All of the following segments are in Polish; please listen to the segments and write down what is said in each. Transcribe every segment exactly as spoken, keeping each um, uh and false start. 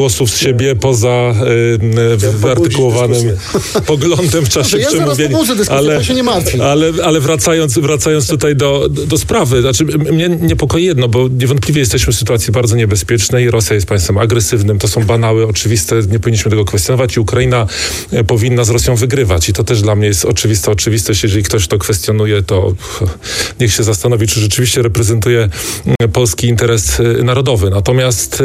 głosów z siebie poza y, wyartykułowanym poglądem w czasie ja przemówienia. Ale, się nie martwi. ale, ale wracając, wracając tutaj do, do, do sprawy, znaczy mnie niepokoi jedno, bo niewątpliwie jesteśmy w sytuacji bardzo niebezpiecznej. Rosja jest państwem agresywnym, to są banały oczywiste, nie powinniśmy tego kwestionować i Ukraina powinna z Rosją wygrywać. I to też dla mnie jest oczywista oczywistość. Jeżeli ktoś to kwestionuje, to niech się zastanowi, czy rzeczywiście reprezentuje polski interes narodowy. Natomiast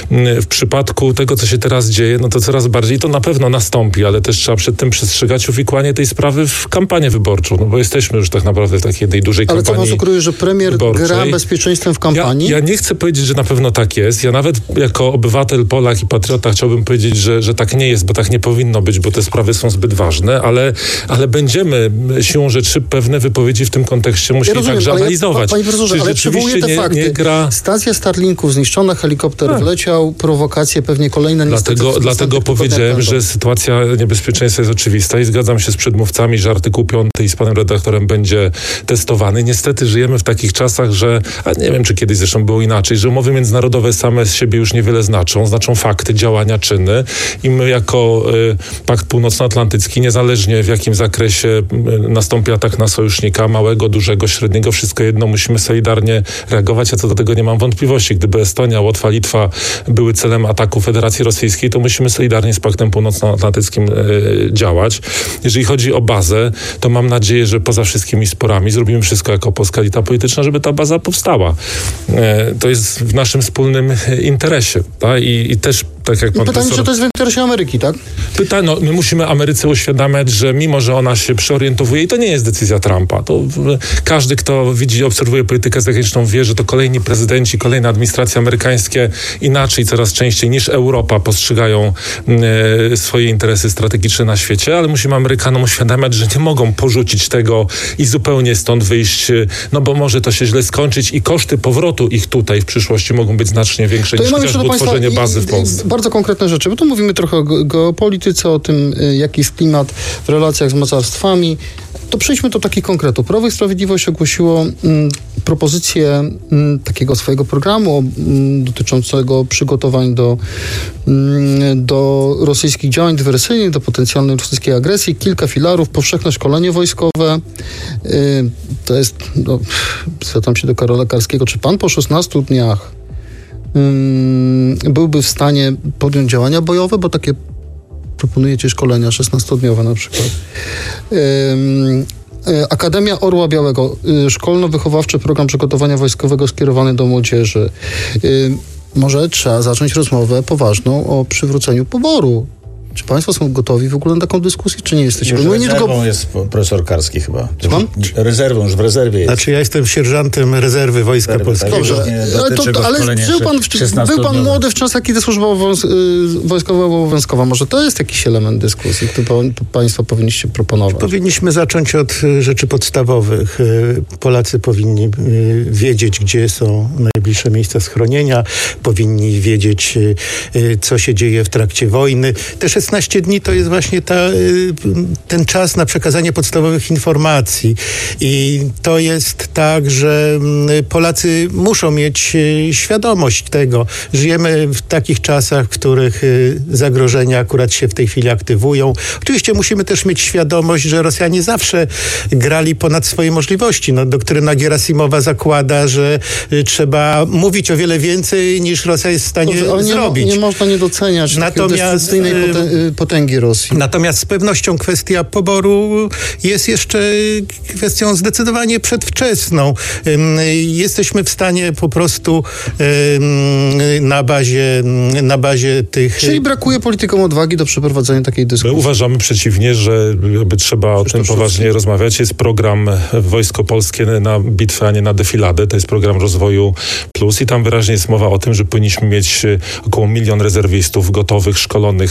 w przypadku tego, co się teraz dzieje, no to coraz bardziej to na pewno nastąpi, ale też trzeba przed tym przestrzegać uwikłanie tej sprawy w kampanię wyborczą, no bo jesteśmy już tak naprawdę w takiej jednej dużej ale kampanii. Ale co pan sugeruje, że premier wyborczej. gra bezpieczeństwem w kampanii? Ja, ja nie chcę powiedzieć, że na pewno tak jest. Ja nawet jako obywatel, Polak i patriota chciałbym powiedzieć, że, że tak nie jest, bo tak nie powinno być, bo te sprawy są zbyt ważne, ale, ale będziemy siłą rzeczy pewne wypowiedzi w tym kontekście musieli ja rozumiem, także analizować. Ja, panie profesorze, ale przywołuję te nie, fakty. Nie gra... Stacja Starlinku zniszczona, helikopter tak. wleciał, prowokacje pewnie kolejne. Dlatego, dlatego powiedziałem, że sytuacja niebezpieczeństwa jest oczywista i zgadzam się z przedmówcami, że artykuł piąty i z panem redaktorem będzie testowany. Niestety żyjemy w takich czasach, że, a nie wiem, czy kiedyś zresztą było inaczej, że umowy międzynarodowe same z siebie już niewiele znaczą. Znaczą fakty, działania, czyny i my jako y, Pakt Północnoatlantycki, niezależnie w jakim zakresie y, nastąpi atak na sojusznika, małego, dużego, średniego, wszystko jedno, musimy solidarnie reagować. Ja co do tego nie mam wątpliwości. Gdyby Estonia, Łotwa, Litwa były celem ataku Federacji Rosyjskiej, to musimy solidarnie z Paktem Północnoatlantyckim y, działać. Jeżeli chodzi o bazę, to mam nadzieję, że poza wszystkimi sporami zrobimy wszystko jako polska elita polityczna, żeby ta baza powstała. Y, to jest w naszym wspólnym interesie. Tak? I, I też tak jak pan Pytanie, profesor... czy to jest w interesie Ameryki, tak? Pytanie, no, my musimy Ameryce uświadamiać, że mimo, że ona się przeorientowuje i to nie jest decyzja Trumpa, to każdy, kto widzi, obserwuje politykę zagraniczną, wie, że to kolejni prezydenci, kolejne administracje amerykańskie inaczej coraz częściej niż Europa postrzegają e, swoje interesy strategiczne na świecie, ale musimy Amerykanom uświadamiać, że nie mogą porzucić tego i zupełnie stąd wyjść, no bo może to się źle skończyć i koszty powrotu ich tutaj w przyszłości mogą być znacznie większe to niż ja chociażby utworzenie bazy w Polsce. Bardzo konkretne rzeczy, bo tu mówimy trochę o geopolityce, o tym, jaki jest klimat w relacjach z mocarstwami. To przejdźmy do takich konkretów. Prawo i Sprawiedliwość ogłosiło mm, propozycję mm, takiego swojego programu mm, dotyczącego przygotowań do, mm, do rosyjskich działań dywersyjnych, do potencjalnej rosyjskiej agresji. Kilka filarów, powszechne szkolenie wojskowe. Yy, to jest, no, zwracam się do Karola Karskiego, czy pan po szesnastu dniach yy, byłby w stanie podjąć działania bojowe, bo takie proponujecie szkolenia szesnastodniowe na przykład. Akademia Orła Białego, szkolno-wychowawczy program przygotowania wojskowego skierowany do młodzieży. Może trzeba zacząć rozmowę poważną o przywróceniu poboru. Czy państwo są gotowi w ogóle na taką dyskusję, czy nie jesteście? Już rezerwą nie tylko... jest profesor Karski chyba. Mam? Rezerwą, już w rezerwie jest. Znaczy ja jestem sierżantem rezerwy Wojska rezerwy, Polskiego. Dobrze, ale, to, ale żył pan, w, był pan młody w czasach, kiedy służba obowiąz- wojskowa była obowiązkowa. Może to jest jakiś element dyskusji, który pa, państwo powinniście proponować? Powinniśmy zacząć od rzeczy podstawowych. Polacy powinni wiedzieć, gdzie są najbliższe miejsca schronienia, powinni wiedzieć, co się dzieje w trakcie wojny. Te szesnaście dni to jest właśnie ta, ten czas na przekazanie podstawowych informacji i to jest tak, że Polacy muszą mieć świadomość tego. Żyjemy w takich czasach, w których zagrożenia akurat się w tej chwili aktywują. Oczywiście musimy też mieć świadomość, że Rosjanie zawsze grali ponad swoje możliwości. No, doktryna Gierasimowa zakłada, że trzeba mówić o wiele więcej niż Rosja jest w stanie Dobrze, zrobić. Nie, nie można nie doceniać Natomiast potęgi Rosji. Natomiast z pewnością kwestia poboru jest jeszcze kwestią zdecydowanie przedwczesną. Jesteśmy w stanie po prostu na bazie, na bazie tych... Czyli brakuje politykom odwagi do przeprowadzenia takiej dyskusji? My uważamy przeciwnie, że by trzeba o tym poważnie rozmawiać. Jest program Wojsko Polskie na bitwę, a nie na defiladę. To jest program Rozwoju Plus i tam wyraźnie jest mowa o tym, że powinniśmy mieć około milion rezerwistów gotowych, szkolonych na bieżąco.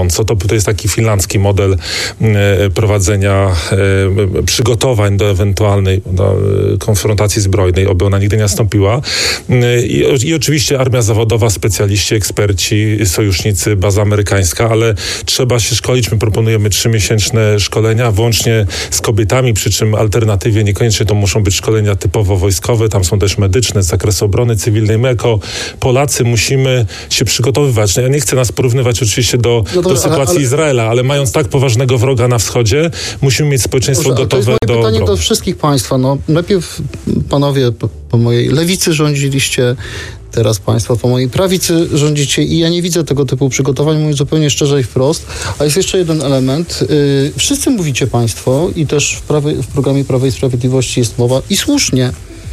bieżąco. To, to jest taki finlandzki model e, prowadzenia e, przygotowań do ewentualnej do, e, konfrontacji zbrojnej, oby ona nigdy nie nastąpiła. E, i, I oczywiście armia zawodowa, specjaliści, eksperci, sojusznicy, baza amerykańska, ale trzeba się szkolić. My proponujemy trzymiesięczne szkolenia, włącznie z kobietami, przy czym alternatywie niekoniecznie to muszą być szkolenia typowo wojskowe, tam są też medyczne, z zakresu obrony cywilnej. My jako Polacy musimy się przygotowywać. No ja nie chcę nas porównywać oczywiście do, no to, do sytuacji ale, ale, Izraela, ale mając tak poważnego wroga na wschodzie, musimy mieć społeczeństwo Dobrze, gotowe do obrony. To jest moje pytanie do wszystkich państwa. No, najpierw panowie po, po mojej lewicy rządziliście, teraz państwo po mojej prawicy rządzicie i ja nie widzę tego typu przygotowań, mówiąc zupełnie szczerze i wprost. A jest jeszcze jeden element. Yy, wszyscy mówicie państwo i też w, prawie, w programie Prawa i Sprawiedliwości jest mowa i słusznie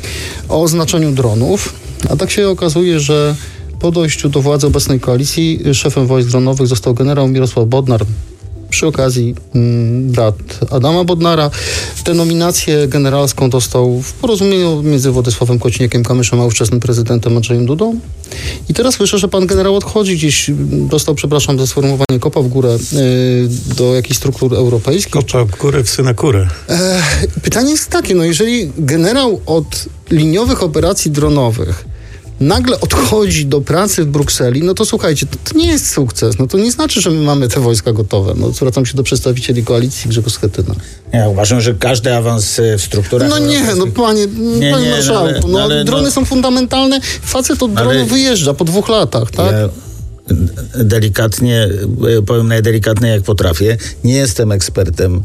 o znaczeniu dronów, a tak się okazuje, że po dojściu do władzy obecnej koalicji szefem wojsk dronowych został generał Mirosław Bodnar, przy okazji mm, brat Adama Bodnara. Tę nominację generalską dostał w porozumieniu między Władysławem Kosiniakiem-Kamyszem a ówczesnym prezydentem Andrzejem Dudą. I teraz słyszę, że pan generał odchodzi gdzieś, dostał, przepraszam za sformułowanie, kopa w górę y, do jakichś struktur europejskich. Kopa w górę, psy na kurę. E, pytanie jest takie, no jeżeli generał od liniowych operacji dronowych nagle odchodzi do pracy w Brukseli, no to słuchajcie, to, to nie jest sukces. No to nie znaczy, że my mamy te wojska gotowe. No zwracam się do przedstawicieli koalicji Grzegorz Schetyna. Ja uważam, że każdy awans w strukturach... No nie, no panie, nie, panie nie, marszałku, no, ale, no, drony no, są fundamentalne. Facet od dronu wyjeżdża po dwóch latach, tak? Ja delikatnie, powiem najdelikatniej jak potrafię, nie jestem ekspertem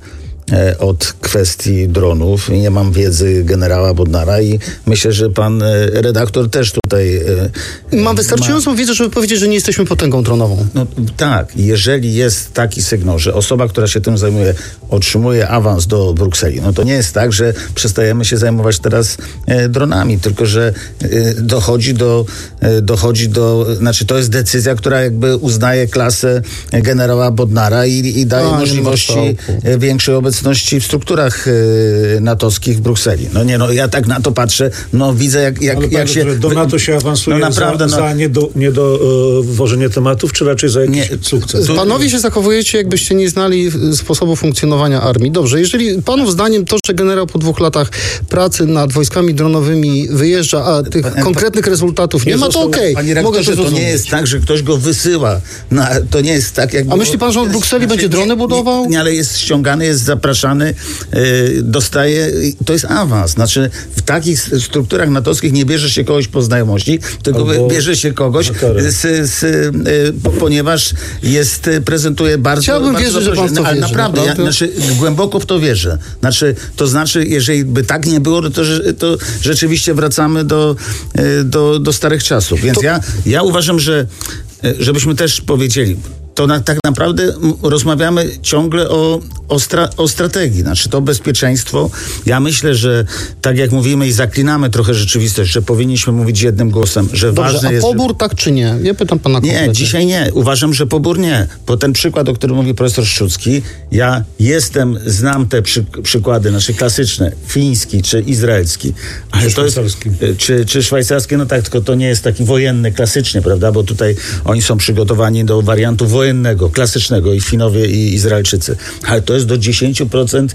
od kwestii dronów. Nie mam wiedzy generała Bodnara i myślę, że pan redaktor też tutaj... Mam wystarczającą ma... wiedzę, żeby powiedzieć, że nie jesteśmy potęgą dronową. No tak, jeżeli jest taki sygnał, że osoba, która się tym zajmuje, otrzymuje awans do Brukseli, no to nie jest tak, że przestajemy się zajmować teraz e, dronami, tylko że e, dochodzi do, e, dochodzi do, znaczy to jest decyzja, która jakby uznaje klasę generała Bodnara i, i daje A, możliwości e, większej obecności w strukturach y, natowskich w Brukseli. No nie, no ja tak na to patrzę, no widzę jak, jak, Ale jak się... do NATO się awansuje no naprawdę, za, no, za niedowożenie nie do, y, tematu, czy raczej za jakiś nie, sukces? Panowie się zachowujecie, jakbyście nie znali sposobu funkcjonowania armii. Dobrze, jeżeli panów zdaniem to, że generał po dwóch latach pracy nad wojskami dronowymi wyjeżdża, a tych pan, konkretnych pan, rezultatów nie, nie ma, to okej. Okay. Panie rektorze, to, to nie jest tak, że ktoś go wysyła. No, to nie jest tak, jak... A myśli pan, że on w Brukseli znaczy, będzie drony budował? Nie, nie, ale jest ściągany, jest zapraszany, yy, dostaje, to jest awans. Znaczy w takich strukturach natowskich nie bierze się kogoś po znajomości, tylko Albo bierze się kogoś, z, z, yy, ponieważ jest, prezentuje bardzo... Chciałbym bardzo wierzyć, że pan to ale wierzy, naprawdę, ja, znaczy, głęboko w to wierzę. Znaczy, to znaczy, jeżeli by tak nie było, to, to rzeczywiście wracamy do, do, do starych czasów. Więc to... ja, ja uważam, że żebyśmy też powiedzieli, to na, tak naprawdę rozmawiamy ciągle o, o, stra, o strategii. Znaczy to bezpieczeństwo. Ja myślę, że tak jak mówimy i zaklinamy trochę rzeczywistość, że powinniśmy mówić jednym głosem, że Dobrze, ważne a jest... pobór że... tak czy nie? Ja pytam pana konkretnie. Nie, dzisiaj nie. Uważam, że pobór nie. Bo ten przykład, o którym mówi profesor Szczucki, ja jestem, znam te przy, przykłady, znaczy klasyczne, fiński czy izraelski. Ale czy to jest, czy, czy szwajcarski, no tak, tylko to nie jest taki wojenny, klasycznie, prawda? Bo tutaj oni są przygotowani do wariantu wojennego. wojennego, klasycznego i Finowie i Izraelczycy. Ale to jest do dziesięć procent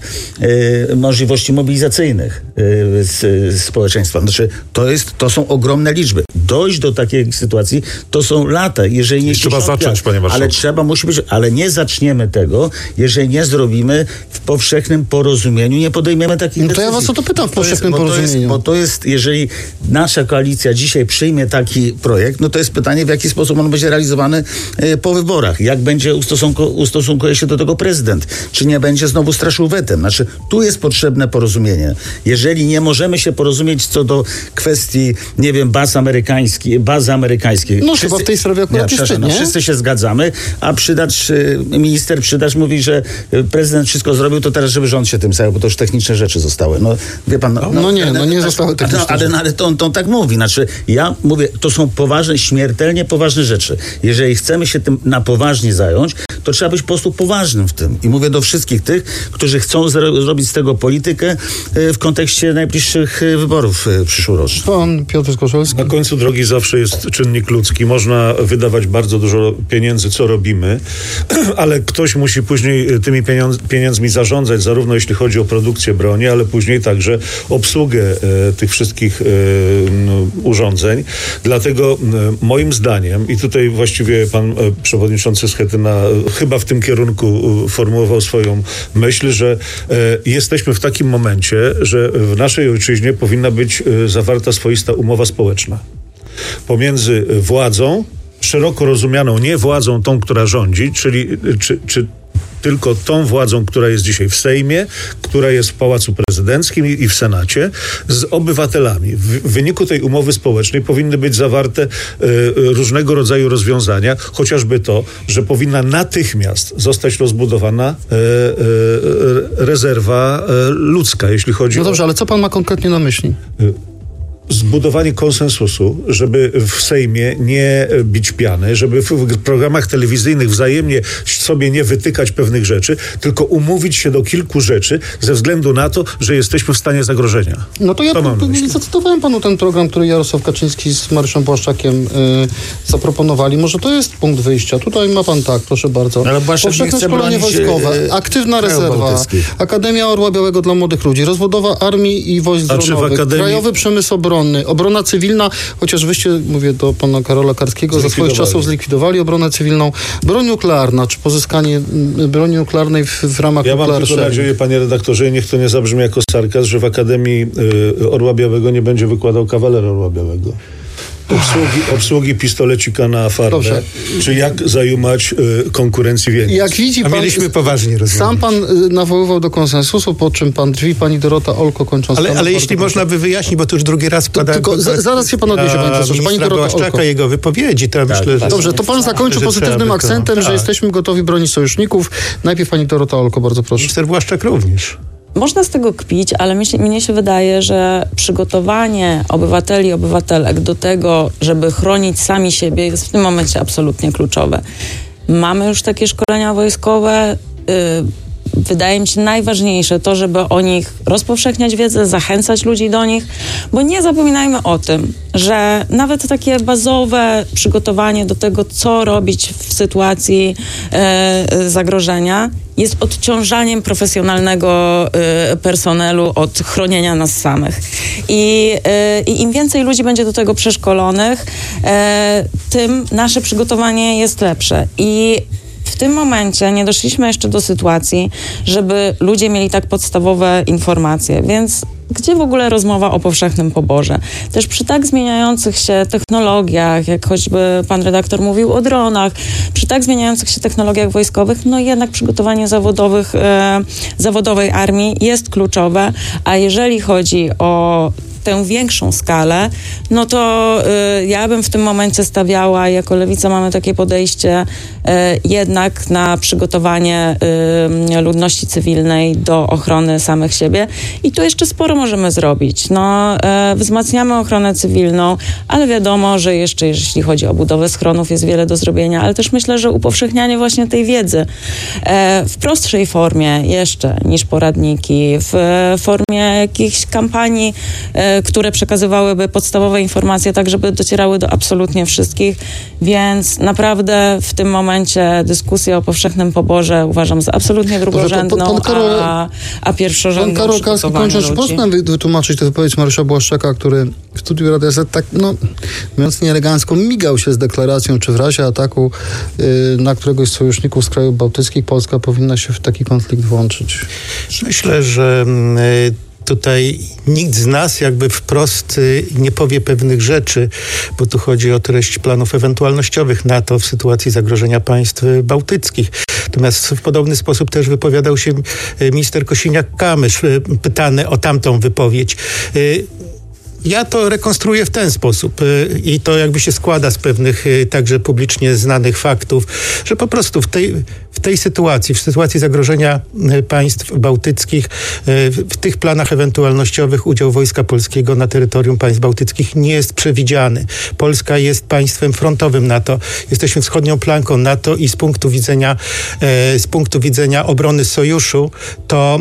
y, możliwości mobilizacyjnych y, z, z społeczeństwa. Znaczy, to, jest, to są ogromne liczby. Dojść do takiej sytuacji to są lata. Jeżeli nie trzeba zacząć, panie marszałku. Ale trzeba, musi być, ale nie zaczniemy tego, jeżeli nie zrobimy w powszechnym porozumieniu, nie podejmiemy takich no to decyzji. ja was o to pytam w powszechnym bo porozumieniu. To jest, bo to jest, jeżeli nasza koalicja dzisiaj przyjmie taki projekt, no to jest pytanie, w jaki sposób on będzie realizowany y, po wyborach. Jak będzie ustosunku, ustosunkuje się do tego prezydent? Czy nie będzie znowu straszył wetem? Znaczy, tu jest potrzebne porozumienie. Jeżeli nie możemy się porozumieć co do kwestii, nie wiem, baz amerykańskich, bazy amerykańskiej. No wszyscy, chyba w tej sprawie akurat nie, jeszcze no, nie. Wszyscy się zgadzamy, a przydacz, minister przydacz mówi, że prezydent wszystko zrobił, to teraz, żeby rząd się tym zajął, bo to już techniczne rzeczy zostały. No, wie pan... No, no, no nie, no nie zostały techniczne Ale, ale, ale to, on, to on tak mówi. Znaczy, ja mówię, to są poważne, śmiertelnie poważne rzeczy. Jeżeli chcemy się tym na poważnie zająć, to trzeba być po prostu poważnym w tym. I mówię do wszystkich tych, którzy chcą zro- zrobić z tego politykę w kontekście najbliższych wyborów przyszłorocznych. Pan Piotr Zgorzelski. Na końcu drogi zawsze jest czynnik ludzki. Można wydawać bardzo dużo pieniędzy, co robimy, ale ktoś musi później tymi pieniądz- pieniędzmi zarządzać, zarówno jeśli chodzi o produkcję broni, ale później także obsługę e, tych wszystkich e, no, urządzeń. Dlatego e, moim zdaniem, i tutaj właściwie pan e, przewodniczący Schetyna e, chyba w tym kierunku e, formułował swoją myśl, że e, jesteśmy w takim momencie, że w naszej ojczyźnie powinna być e, zawarta swoista umowa społeczna pomiędzy władzą, szeroko rozumianą nie władzą tą, która rządzi, czyli czy, czy tylko tą władzą, która jest dzisiaj w Sejmie, która jest w Pałacu Prezydenckim i, i w Senacie, z obywatelami. W, w wyniku tej umowy społecznej powinny być zawarte e, różnego rodzaju rozwiązania, chociażby to, że powinna natychmiast zostać rozbudowana e, e, rezerwa e, ludzka, jeśli chodzi No dobrze, o... ale co pan ma konkretnie na myśli? Zbudowanie konsensusu, żeby w Sejmie nie bić piany, żeby w programach telewizyjnych wzajemnie sobie nie wytykać pewnych rzeczy, tylko umówić się do kilku rzeczy ze względu na to, że jesteśmy w stanie zagrożenia. No to ja To mam na myśli. zacytowałem panu ten program, który Jarosław Kaczyński z Mariuszem Błaszczakiem y, zaproponowali. Może to jest punkt wyjścia. Tutaj ma pan tak, proszę bardzo. Ale Błaszczak nie Powszechne chce szkolenie bronić, wojskowe, y, aktywna krajów rezerwa, bałtyckich. Akademia Orła Białego dla młodych ludzi, rozbudowa armii i wojsk A czy w dronowych, Akademii- krajowy przemysł obronny, obrona cywilna, chociaż wyście, mówię do pana Karola Karskiego, za swoich Zlikwidowali. czasów zlikwidowali obronę cywilną, broń nuklearna, czy pozyskanie mm, broni nuklearnej w, w ramach Ja mam Nuclear tylko Sharing. nadzieję, panie redaktorze, i niech to nie zabrzmi jako sarkazm, że w Akademii y, Orła Białego nie będzie wykładał kawaler Orła Białego. Obsługi, obsługi pistolecika na farbę, Dobrze. czy jak zajumać y, konkurencji wieniec. Jak widzi A pan, mieliśmy poważnie rozmawiać. sam pan y, nawoływał do konsensusu, po czym pan drzwi, pani Dorota Olko kończąc. Ale, temat, ale bardzo jeśli proszę. można by wyjaśnić, bo to już drugi raz pada... tylko za- zaraz się pan odniesie, panie profesorze. Pani Ministra Dorota Błaszczaka, Olko. jego wypowiedzi, to ja myślę, że... Dobrze, to pan zakończy że pozytywnym trzeba by to- akcentem, że tak. jesteśmy gotowi bronić sojuszników. Najpierw pani Dorota Olko, bardzo proszę. Minister Błaszczak również. Można z tego kpić, ale mi się, mnie się wydaje, że przygotowanie obywateli i obywatelek do tego, żeby chronić sami siebie, jest w tym momencie absolutnie kluczowe. Mamy już takie szkolenia wojskowe. Yy, wydaje mi się najważniejsze to, żeby o nich rozpowszechniać wiedzę, zachęcać ludzi do nich, bo nie zapominajmy o tym, że nawet takie bazowe przygotowanie do tego, co robić w sytuacji e, zagrożenia, jest odciążaniem profesjonalnego e, personelu od chronienia nas samych. I, e, i im więcej ludzi będzie do tego przeszkolonych, e, tym nasze przygotowanie jest lepsze. I w tym momencie nie doszliśmy jeszcze do sytuacji, żeby ludzie mieli tak podstawowe informacje, więc gdzie w ogóle rozmowa o powszechnym poborze? Też przy tak zmieniających się technologiach, jak choćby pan redaktor mówił o dronach, przy tak zmieniających się technologiach wojskowych, no jednak przygotowanie zawodowych, e, zawodowej armii jest kluczowe, a jeżeli chodzi o tę większą skalę, no to y, ja bym w tym momencie stawiała, jako Lewica mamy takie podejście y, jednak na przygotowanie y, ludności cywilnej do ochrony samych siebie. I tu jeszcze sporo możemy zrobić. No, y, wzmacniamy ochronę cywilną, ale wiadomo, że jeszcze jeśli chodzi o budowę schronów, jest wiele do zrobienia, ale też myślę, że upowszechnianie właśnie tej wiedzy y, w prostszej formie jeszcze niż poradniki, w y, formie jakichś kampanii, y, które przekazywałyby podstawowe informacje, tak żeby docierały do absolutnie wszystkich, więc naprawdę w tym momencie dyskusję o powszechnym poborze uważam za absolutnie drugorzędną, Dobrze, pan Karol- a, a pierwszorzędną Pan Karol Karski, kończąc, czy można wy- wytłumaczyć tę wypowiedź Mariusza Błaszczaka, który w studiu Radia Z tak, no, mówiąc nieelegancko, migał się z deklaracją, czy w razie ataku yy, na któregoś z sojuszników z krajów bałtyckich Polska powinna się w taki konflikt włączyć. Myślę, że y, tutaj nikt z nas jakby wprost y, nie powie pewnych rzeczy, bo tu chodzi o treść planów ewentualnościowych NATO w sytuacji zagrożenia państw y, bałtyckich. Natomiast w podobny sposób też wypowiadał się y, minister Kosiniak-Kamysz, y, pytany o tamtą wypowiedź. Y, Ja to rekonstruuję w ten sposób y, i to jakby się składa z pewnych y, także publicznie znanych faktów, że po prostu w tej w tej sytuacji, w sytuacji zagrożenia państw bałtyckich, w tych planach ewentualnościowych udział Wojska Polskiego na terytorium państw bałtyckich nie jest przewidziany. Polska jest państwem frontowym NATO. Jesteśmy wschodnią flanką NATO i z punktu widzenia, z punktu widzenia obrony sojuszu, to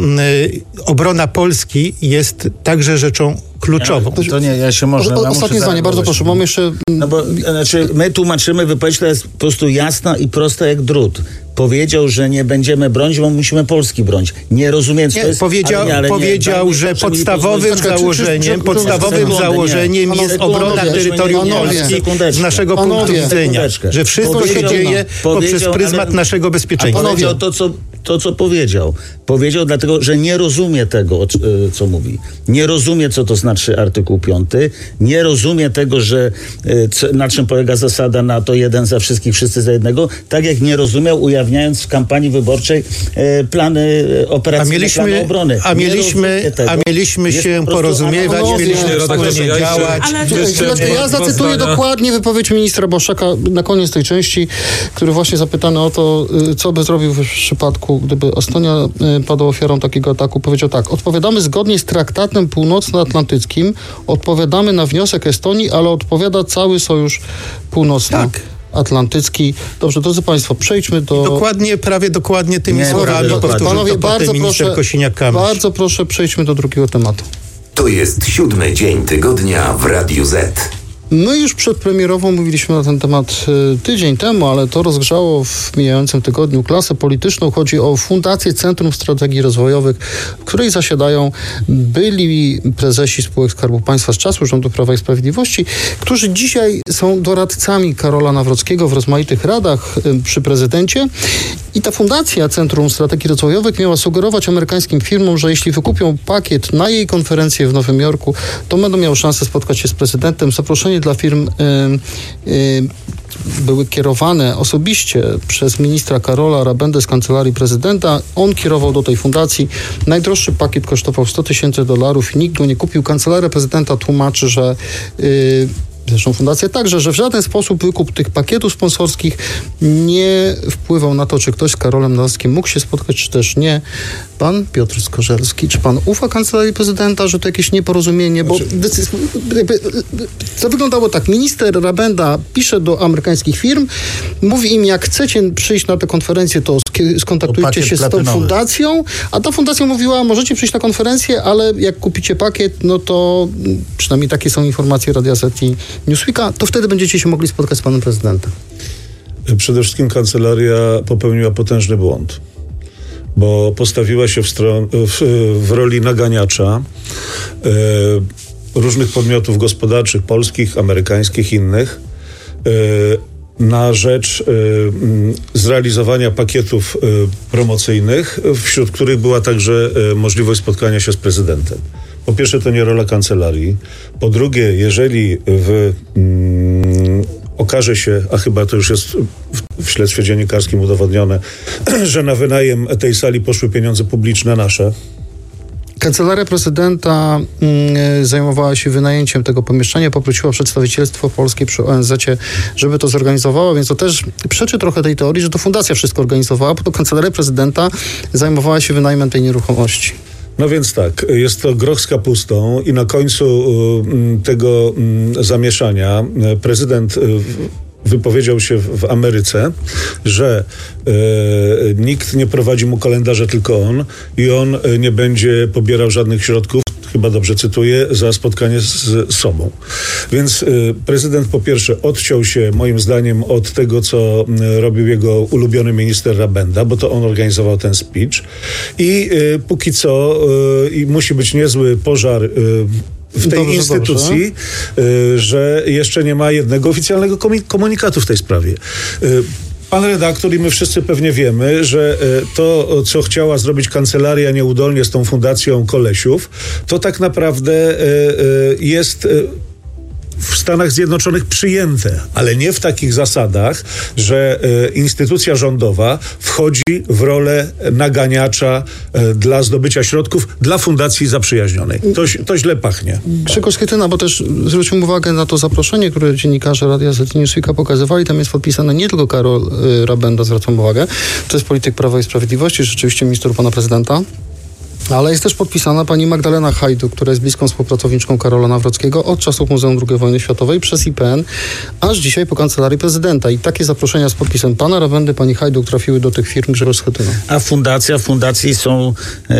obrona Polski jest także rzeczą kluczową. Ja, to nie, ja się może... O, ostatnie zdanie, bardzo proszę, mam jeszcze... No bo, znaczy, my tłumaczymy, wypowiedź to jest po prostu jasna i prosta jak drut. Powiedział, że nie będziemy bronić, bo musimy Polski bronić. Nie rozumiem, co nie, to jest... Powiedział, ale nie, ale powiedział nie, że podstawowym założeniem, podstawowym sekundę, założeniem nie. jest Panowie, obrona panowie, terytorium nie, nie, Polski nie, z naszego panowie, punktu widzenia. Że wszystko się dzieje poprzez pryzmat ale, naszego bezpieczeństwa. A powiedział to, co, to, co powiedział. Powiedział dlatego, że nie rozumie tego, co mówi. Nie rozumie, co to znaczy artykuł piąty. Nie rozumie tego, że na czym polega zasada NATO jeden za wszystkich, wszyscy za jednego. Tak jak nie rozumiał, ujawniając w kampanii wyborczej e, plany operacyjne, mieliśmy, plany obrony. A mieliśmy, a mieliśmy się po porozumiewać, panowie, mieliśmy wspólnie ja działać. Chwileczkę, ja zacytuję dokładnie wypowiedź ministra Błaszczaka na koniec tej części, który właśnie zapytany o to, co by zrobił w przypadku, gdyby Estonia padła ofiarą takiego ataku. Powiedział tak: odpowiadamy zgodnie z traktatem północnoatlantyckim, odpowiadamy na wniosek Estonii, ale odpowiada cały Sojusz Północno. Tak. Atlantycki. Dobrze, drodzy Państwo, przejdźmy do... I dokładnie, prawie dokładnie tymi Nie, słowami powtórzył Panowie, to bardzo minister proszę, Kosiniak-Kamysz. bardzo proszę, przejdźmy do drugiego tematu. To jest siódmy dzień tygodnia w Radiu Z. My już przedpremierowo mówiliśmy na ten temat tydzień temu, ale to rozgrzało w mijającym tygodniu klasę polityczną. Chodzi o Fundację Centrum Strategii Rozwojowych, w której zasiadają byli prezesi spółek Skarbu Państwa z czasu rządu Prawa i Sprawiedliwości, którzy dzisiaj są doradcami Karola Nawrockiego w rozmaitych radach przy prezydencie. I ta Fundacja Centrum Strategii Rozwojowych miała sugerować amerykańskim firmom, że jeśli wykupią pakiet na jej konferencję w Nowym Jorku, to będą miały szansę spotkać się z prezydentem. Zaproszenie dla firm y, y, były kierowane osobiście przez ministra Karola Rabendę z Kancelarii Prezydenta. On kierował do tej fundacji. Najdroższy pakiet kosztował sto tysięcy dolarów i nikt go nie kupił. Kancelaria Prezydenta tłumaczy, że y, zresztą fundacja także, że w żaden sposób wykup tych pakietów sponsorskich nie wpływał na to, czy ktoś z Karolem Nawrockim mógł się spotkać, czy też nie. Pan Piotr Skorzelski, czy pan ufa Kancelarii Prezydenta, że to jakieś nieporozumienie? Bo decyz... to wyglądało tak. Minister Rabenda pisze do amerykańskich firm, mówi im, jak chcecie przyjść na tę konferencję, to skontaktujcie się z tą fundacją, a ta fundacja mówiła, możecie przyjść na konferencję, ale jak kupicie pakiet, no to przynajmniej takie są informacje Radia Z i Newsweeka, to wtedy będziecie się mogli spotkać z panem prezydentem. Przede wszystkim kancelaria popełniła potężny błąd, bo postawiła się w, stron, w, w roli naganiacza e, różnych podmiotów gospodarczych, polskich, amerykańskich, innych, e, na rzecz e, zrealizowania pakietów e, promocyjnych, wśród których była także e, możliwość spotkania się z prezydentem. Po pierwsze, to nie rola kancelarii. Po drugie, jeżeli w, mm, okaże się, a chyba to już jest w, w śledztwie dziennikarskim udowodnione, że na wynajem tej sali poszły pieniądze publiczne nasze. Kancelaria Prezydenta y, zajmowała się wynajęciem tego pomieszczenia, poprosiła przedstawicielstwo polskie przy O N Z-cie, żeby to zorganizowało, więc to też przeczy trochę tej teorii, że to fundacja wszystko organizowała, bo to Kancelaria Prezydenta zajmowała się wynajmem tej nieruchomości. No więc tak, jest to groch z kapustą i na końcu y, tego y, zamieszania y, prezydent y, wypowiedział się w, w Ameryce, że y, nikt nie prowadzi mu kalendarza, tylko on i on y, nie będzie pobierał żadnych środków, chyba dobrze cytuję, za spotkanie z sobą. Więc y, prezydent po pierwsze odciął się moim zdaniem od tego, co y, robił jego ulubiony minister Rabenda, bo to on organizował ten speech i y, póki co y, i musi być niezły pożar y, w tej dobrze, instytucji, dobrze. że jeszcze nie ma jednego oficjalnego komunikatu w tej sprawie. Pan redaktor i my wszyscy pewnie wiemy, że to, co chciała zrobić kancelaria nieudolnie z tą fundacją Kolesiów, to tak naprawdę jest w Stanach Zjednoczonych przyjęte, ale nie w takich zasadach, że e, instytucja rządowa wchodzi w rolę naganiacza e, dla zdobycia środków dla fundacji zaprzyjaźnionej. To, to źle pachnie. Grzegorz Schetyna, bo też zwróćmy uwagę na to zaproszenie, które dziennikarze Radia Z Newsweeka pokazywali. Tam jest podpisane nie tylko Karol y, Rabenda, zwracam uwagę, to jest polityk Prawa i Sprawiedliwości, rzeczywiście minister pana prezydenta. Ale jest też podpisana pani Magdalena Hajduk, która jest bliską współpracowniczką Karola Nawrockiego od czasów Muzeum drugiej Wojny Światowej przez I P N, aż dzisiaj po Kancelarii Prezydenta. I takie zaproszenia z podpisem pana Rabendy, pani Hajduk trafiły do tych firm. Grzegorz Schetyna. A fundacja, w fundacji są e,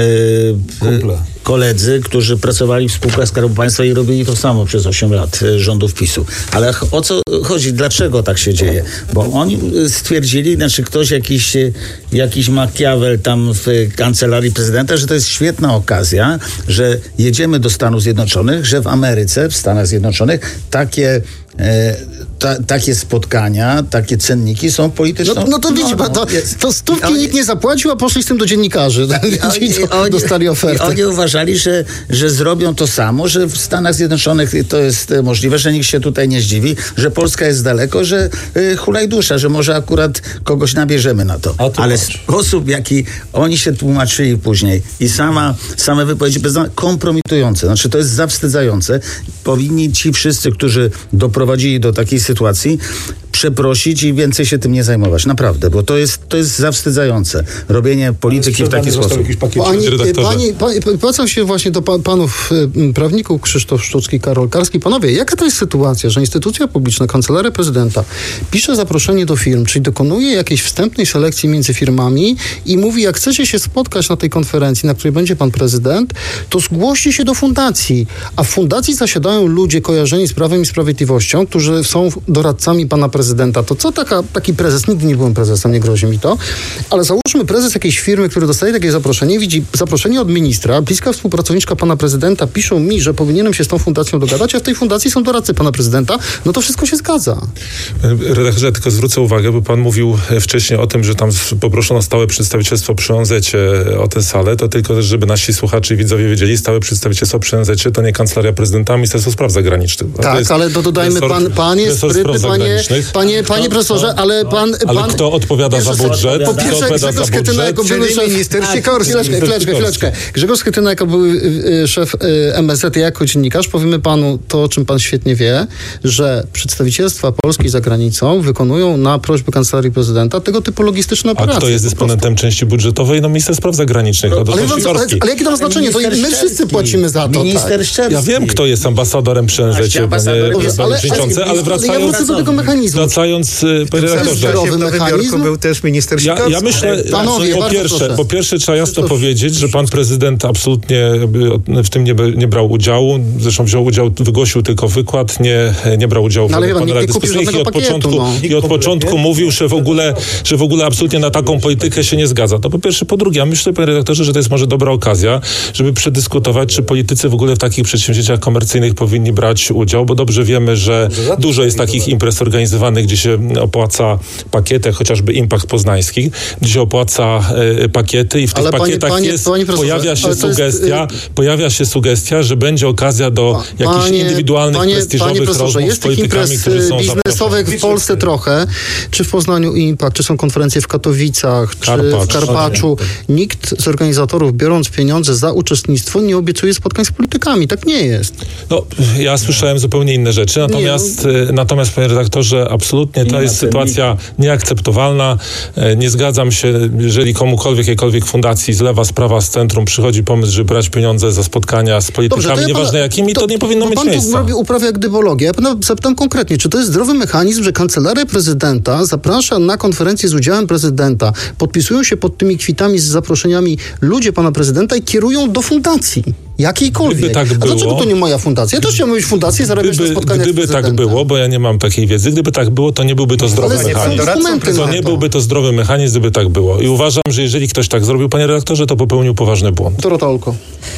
e, koledzy, którzy pracowali w spółkach Skarbu Państwa i robili to samo przez osiem lat e, rządów PiSu. Ale o co chodzi? Dlaczego tak się dzieje? Bo oni stwierdzili, znaczy ktoś jakiś, jakiś Machiavel tam w Kancelarii Prezydenta, że to jest świetna okazja, że jedziemy do Stanów Zjednoczonych, że w Ameryce, w Stanach Zjednoczonych takie e, ta, takie spotkania, takie cenniki są polityczne. No, no to widzicie, no, to, to stówki oni, nikt nie zapłacił, a poszli z tym do dziennikarzy. Oni, oni, dostali ofertę. Oni uważali, że, że zrobią to samo, że w Stanach Zjednoczonych to jest możliwe, że nikt się tutaj nie zdziwi, że Polska jest daleko, że y, hulaj dusza, że może akurat kogoś nabierzemy na to. to Ale patrz. Sposób, w jaki oni się tłumaczyli później i sama, same wypowiedzi kompromitujące, znaczy to jest zawstydzające. Powinni ci wszyscy, którzy doprowadzili do takiej sytuacji, przeprosić i więcej się tym nie zajmować. Naprawdę, bo to jest, to jest zawstydzające. Robienie polityki w taki sposób. Pani, pani, pani, Zwracam się właśnie do pa, panów y, prawników, Krzysztof Szczucki, Karol Karski. Panowie, jaka to jest sytuacja, że instytucja publiczna, Kancelaria Prezydenta pisze zaproszenie do firm, czyli dokonuje jakiejś wstępnej selekcji między firmami i mówi, jak chcecie się spotkać na tej konferencji, na której będzie pan prezydent, to zgłoście się do fundacji. A w fundacji zasiadają ludzie kojarzeni z Prawem i Sprawiedliwością, którzy są doradcami pana prezydenta. To co taka, taki prezes, nigdy nie byłem prezesem, nie grozi mi to, ale załóżmy prezes jakiejś firmy, który dostaje takie zaproszenie, widzi zaproszenie od ministra, bliska współpracowniczka pana prezydenta, piszą mi, że powinienem się z tą fundacją dogadać, a w tej fundacji są doradcy pana prezydenta, no to wszystko się zgadza. Redaktorze, tylko zwrócę uwagę, bo pan mówił wcześniej o tym, że tam poproszono stałe przedstawicielstwo przy O N Z-cie o tę salę, to tylko też, żeby nasi słuchacze i widzowie wiedzieli, stałe przedstawicielstwo przy O N Z-cie to nie Kancelaria Prezydenta, Ministerstwo Spraw Zagranicznych. Tak, jest, ale to dodajmy, pan, pan jest sprytny, panie, panie, panie profesorze, ale pan... Ale pan, kto odpowiada za budżet? Po pierwsze, Grzegorz Schetyna jako były szef... minister Sikorski. Chwileczkę, chwileczkę, chwileczkę. Grzegorz Schetyna jako były y, szef y, M S Z i jako dziennikarz powiemy panu to, o czym pan świetnie wie, że przedstawicielstwa Polski za granicą wykonują na prośbę Kancelarii Prezydenta tego typu logistyczne operacje. A kto jest dysponentem części budżetowej? No minister spraw zagranicznych. No, ale, ale, ale jakie to ma znaczenie? To my wszyscy płacimy za to. Minister tak. Szczerski. Ja wiem, kto jest ambasadorem przy O N Z-cie, ambasadorem panie przewodniczący, ale wracając... Ja do tego mechanizmu. Wracając, panie redaktorze... W Nowym Jorku był też minister Ja, Sikorski. ja myślę, Panowie, po, pierwsze, po pierwsze trzeba jasno powiedzieć, że pan prezydent absolutnie w tym nie, nie brał udziału. Zresztą wziął udział, wygłosił tylko wykład, nie, nie brał udziału w no, panelach dyskusyjnych i od pakietu, początku, no. i od początku mówił, że w, ogóle, że w ogóle absolutnie na taką politykę się nie zgadza. To po pierwsze. Po drugie, ja myślę, panie redaktorze, że to jest może dobra okazja, żeby przedyskutować, czy politycy w ogóle w takich przedsięwzięciach komercyjnych powinni brać udział, bo dobrze wiemy, że dużo jest takich imprez organizowanych, gdzie się opłaca pakiety, chociażby Impact Poznański, gdzie się opłaca y, pakiety i w tych ale pakietach panie, jest, panie pojawia się sugestia, jest, y... pojawia się sugestia, że będzie okazja do panie, jakichś indywidualnych, panie, prestiżowych panie rozmów jest z politykami, którzy są biznesowych w Polsce trochę, czy w Poznaniu Impact, czy są konferencje w Katowicach, czy Karpacz. w Karpaczu. Nikt z organizatorów, biorąc pieniądze za uczestnictwo, nie obiecuje spotkań z politykami. Tak nie jest. No, ja słyszałem zupełnie inne rzeczy, natomiast, nie, no... natomiast panie redaktorze, absolutnie to jest sytuacja nieakceptowalna. Nie zgadzam się, jeżeli komukolwiek, jakiejkolwiek fundacji z lewa, z prawa, z centrum przychodzi pomysł, żeby brać pieniądze za spotkania z politykami, Dobrze, ja nieważne pana, jakimi, to, to nie powinno mieć miejsca. Pan tu uprawia gdybologię. Ja pana zapytam konkretnie, czy to jest zdrowy mechanizm, że Kancelaria Prezydenta zaprasza na konferencję z udziałem prezydenta, podpisują się pod tymi kwitami z zaproszeniami ludzie pana prezydenta i kierują do fundacji. Jakiejkolwiek. Gdyby tak było, a dlaczego to nie moja fundacja? Ja też chciałbym mieć fundację i zarabiać na spotkaniach Gdyby tak było, bo ja nie mam takiej wiedzy, gdyby tak było, to nie byłby to zdrowy Ale mechanizm. To nie byłby to zdrowy mechanizm, gdyby tak było. I uważam, że jeżeli ktoś tak zrobił, panie redaktorze, to popełnił poważny błąd. Dorota Olko.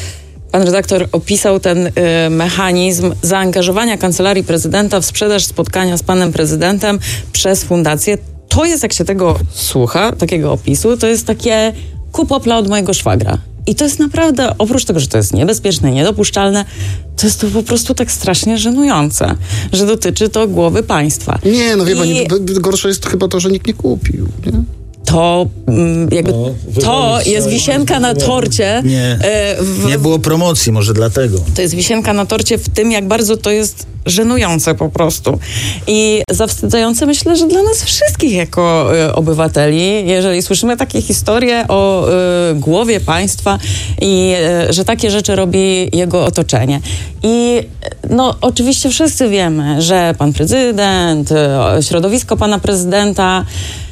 Pan redaktor opisał ten y, mechanizm zaangażowania Kancelarii Prezydenta w sprzedaż spotkania z panem prezydentem przez fundację. To jest, jak się tego słucha, takiego opisu, to jest takie kupopla od mojego szwagra. I to jest naprawdę, oprócz tego, że to jest niebezpieczne, niedopuszczalne, to jest to po prostu tak strasznie żenujące, że dotyczy to głowy państwa. Nie, no wie I... pani, gorsze jest chyba to, że nikt nie kupił, nie? To jakby No, to jest wisienka na torcie. Nie, w, nie było promocji, może dlatego. To jest wisienka na torcie w tym, jak bardzo to jest żenujące po prostu. I zawstydzające, myślę, że dla nas wszystkich jako y, obywateli, jeżeli słyszymy takie historie o y, głowie państwa i y, że takie rzeczy robi jego otoczenie. I no oczywiście wszyscy wiemy, że pan prezydent, y, środowisko pana prezydenta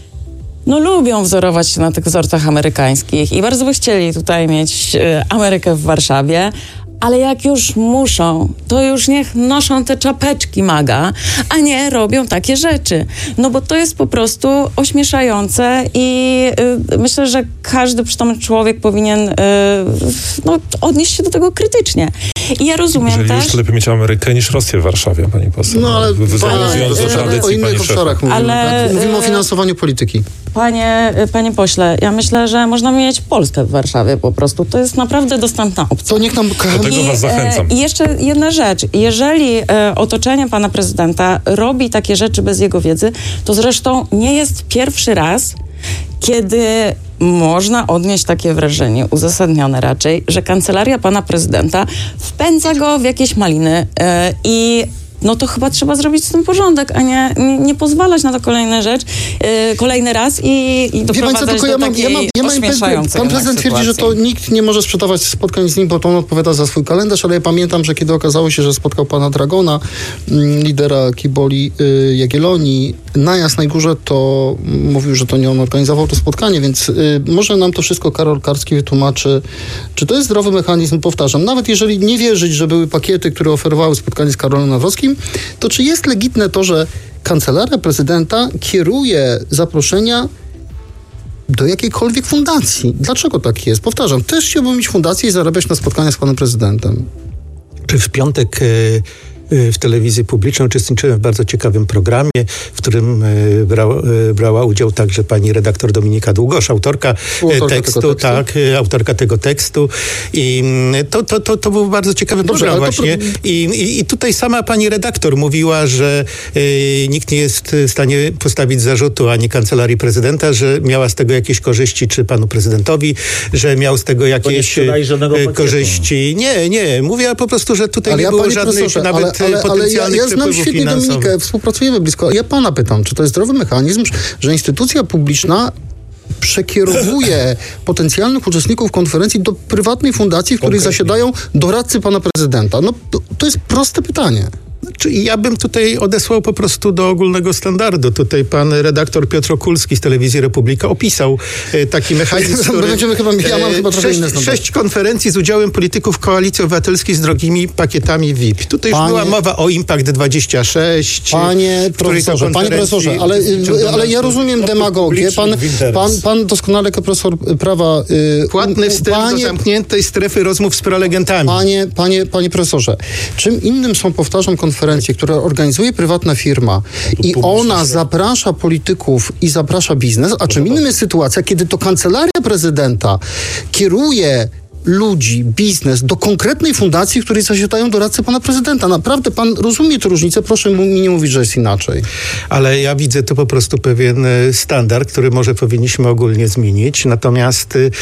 no lubią wzorować się na tych wzorcach amerykańskich i bardzo by chcieli tutaj mieć y, Amerykę w Warszawie, ale jak już muszą, to już niech noszą te czapeczki MAGA, a nie robią takie rzeczy. No bo to jest po prostu ośmieszające i y, myślę, że każdy przytomny człowiek powinien y, no, odnieść się do tego krytycznie. I ja rozumiem Jeżeli też... już, to lepiej mieć Amerykę niż Rosję w Warszawie, pani poseł. No ale, Wywiązując ale do o tradycji innych pani obszarach mówimy. Ale, tak? Mówimy e, o finansowaniu polityki. Panie, panie pośle, ja myślę, że można mieć Polskę w Warszawie po prostu. To jest naprawdę dostępna opcja. To niech nam... Do tego was zachęcam. I jeszcze jedna rzecz. Jeżeli e, otoczenie pana prezydenta robi takie rzeczy bez jego wiedzy, to zresztą nie jest pierwszy raz, kiedy można odnieść takie wrażenie, uzasadnione raczej, że kancelaria pana prezydenta wpędza go w jakieś maliny e, i no to chyba trzeba zrobić z tym porządek, a nie, nie, nie pozwalać na to kolejna rzecz, yy, kolejny raz i, i doprowadzać Wie pan co, do ja mam, takiej ja mam, ja mam ośmieszającej Pan prezydent twierdzi, że to nikt nie może sprzedawać spotkań z nim, bo to on odpowiada za swój kalendarz, ale ja pamiętam, że kiedy okazało się, że spotkał pana Dragona, lidera Kiboli y, Jagiellonii, na Jasnej Górze, to mówił, że to nie on organizował to spotkanie, więc y, może nam to wszystko Karol Karski wytłumaczy, czy to jest zdrowy mechanizm. Powtarzam, nawet jeżeli nie wierzyć, że były pakiety, które oferowały spotkanie z Karolem Nawrockim, to czy jest legitne to, że kancelaria prezydenta kieruje zaproszenia do jakiejkolwiek fundacji? Dlaczego tak jest? Powtarzam, też chciałbym mieć fundację i zarabiać na spotkania z panem prezydentem. Czy w piątek y- w telewizji publicznej uczestniczyłem w bardzo ciekawym programie, w którym brała, brała udział także pani redaktor Dominika Długosz, autorka, autorka tekstu, tekstu, tak, autorka tego tekstu. I to, to, to, to był bardzo ciekawy Dobrze, program właśnie. Pro... I, i, I tutaj sama pani redaktor mówiła, że y, nikt nie jest w stanie postawić zarzutu ani kancelarii prezydenta, że miała z tego jakieś korzyści, czy panu prezydentowi, że miał z tego jakieś y, korzyści. Nie, nie. Mówiła po prostu, że tutaj ale nie ja było żadnych nawet Ale, ale ja, ja znam świetnie finansowych. Dominikę, współpracujemy blisko. Ja pana pytam, czy to jest zdrowy mechanizm, że instytucja publiczna przekierowuje potencjalnych uczestników konferencji do prywatnej fundacji, w której Konkretnie. zasiadają doradcy pana prezydenta? No to, to jest proste pytanie. Znaczy, ja bym tutaj odesłał po prostu do ogólnego standardu. Tutaj pan redaktor Piotr Okulski z Telewizji Republika opisał e, taki mechanizm, który, Będziemy chyba, ja mam chyba trochę sześć, inne standardy. sześć konferencji z udziałem polityków Koalicji Obywatelskiej z drogimi pakietami V I P. Tutaj panie, już była mowa o Impact dwadzieścia sześć. Panie profesorze, panie profesorze, ale, ale ja rozumiem demagogię. Pan, pan, pan doskonale jako profesor prawa... Yy, Płatny wstęp panie, do zamkniętej strefy rozmów z prelegentami. Panie, panie, panie profesorze, czym innym są, powtarzam, konferencje, które organizuje prywatna firma i ona zaprasza polityków i zaprasza biznes, a czym innym jest sytuacja, kiedy to kancelaria prezydenta kieruje ludzi, biznes do konkretnej fundacji, w której zasiadają doradcy pana prezydenta. Naprawdę pan rozumie tę różnicę? Proszę mi nie mówić, że jest inaczej. Ale ja widzę tu po prostu pewien standard, który może powinniśmy ogólnie zmienić. Natomiast yy,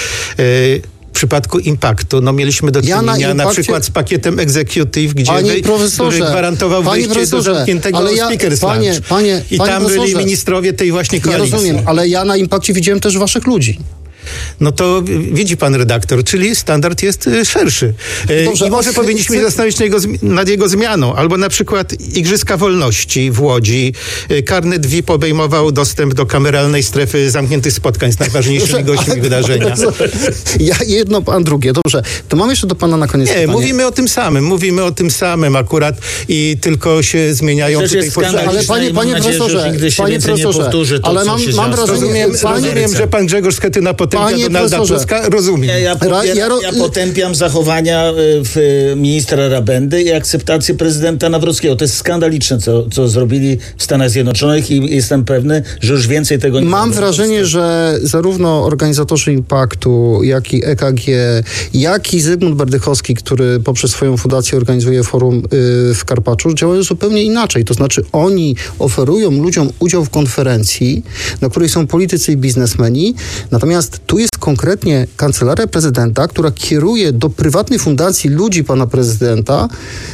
w przypadku Impaktu, no mieliśmy do czynienia ja na, impakcie... na przykład z pakietem Executive, gdzie wy, który gwarantował wyjście do zamkniętego ja, Speakers panie, Lounge. Panie, I panie tam byli ministrowie tej właśnie koalicji. Ja rozumiem, ale ja na Impakcie widziałem też waszych ludzi. No to widzi pan redaktor, czyli standard jest szerszy. Dobrze, I może powinniśmy się zastanowić nad jego, nad jego zmianą. Albo na przykład Igrzyska Wolności w Łodzi. Karnet V I P obejmował dostęp do kameralnej strefy zamkniętych spotkań z najważniejszymi gośćmi wydarzenia. Ja jedno, pan drugie. Dobrze, to mam jeszcze do pana na koniec Nie, pytanie. mówimy o tym samym. Mówimy o tym samym akurat i tylko się zmieniają tutaj potrzeby. Ale panie, panie profesorze, panie profesorze, ale mam, mam wrażenie... Rozumiem, rozumiem, że pan Grzegorz Schetyna Potęga Panie Donalda profesorze, Tuska, rozumiem. Ja, ja, Ra- popieram, ja ro- ja potępiam zachowania y, w, ministra Rabendy i akceptację prezydenta Nawrockiego. To jest skandaliczne, co, co zrobili w Stanach Zjednoczonych i jestem pewny, że już więcej tego nie Mam będzie. wrażenie, że zarówno organizatorzy Impaktu, jak i E K G, jak i Zygmunt Berdychowski, który poprzez swoją fundację organizuje forum y, w Karpaczu, działają zupełnie inaczej. To znaczy oni oferują ludziom udział w konferencji, na której są politycy i biznesmeni, natomiast tu jest konkretnie kancelaria prezydenta, która kieruje do prywatnej fundacji ludzi pana prezydenta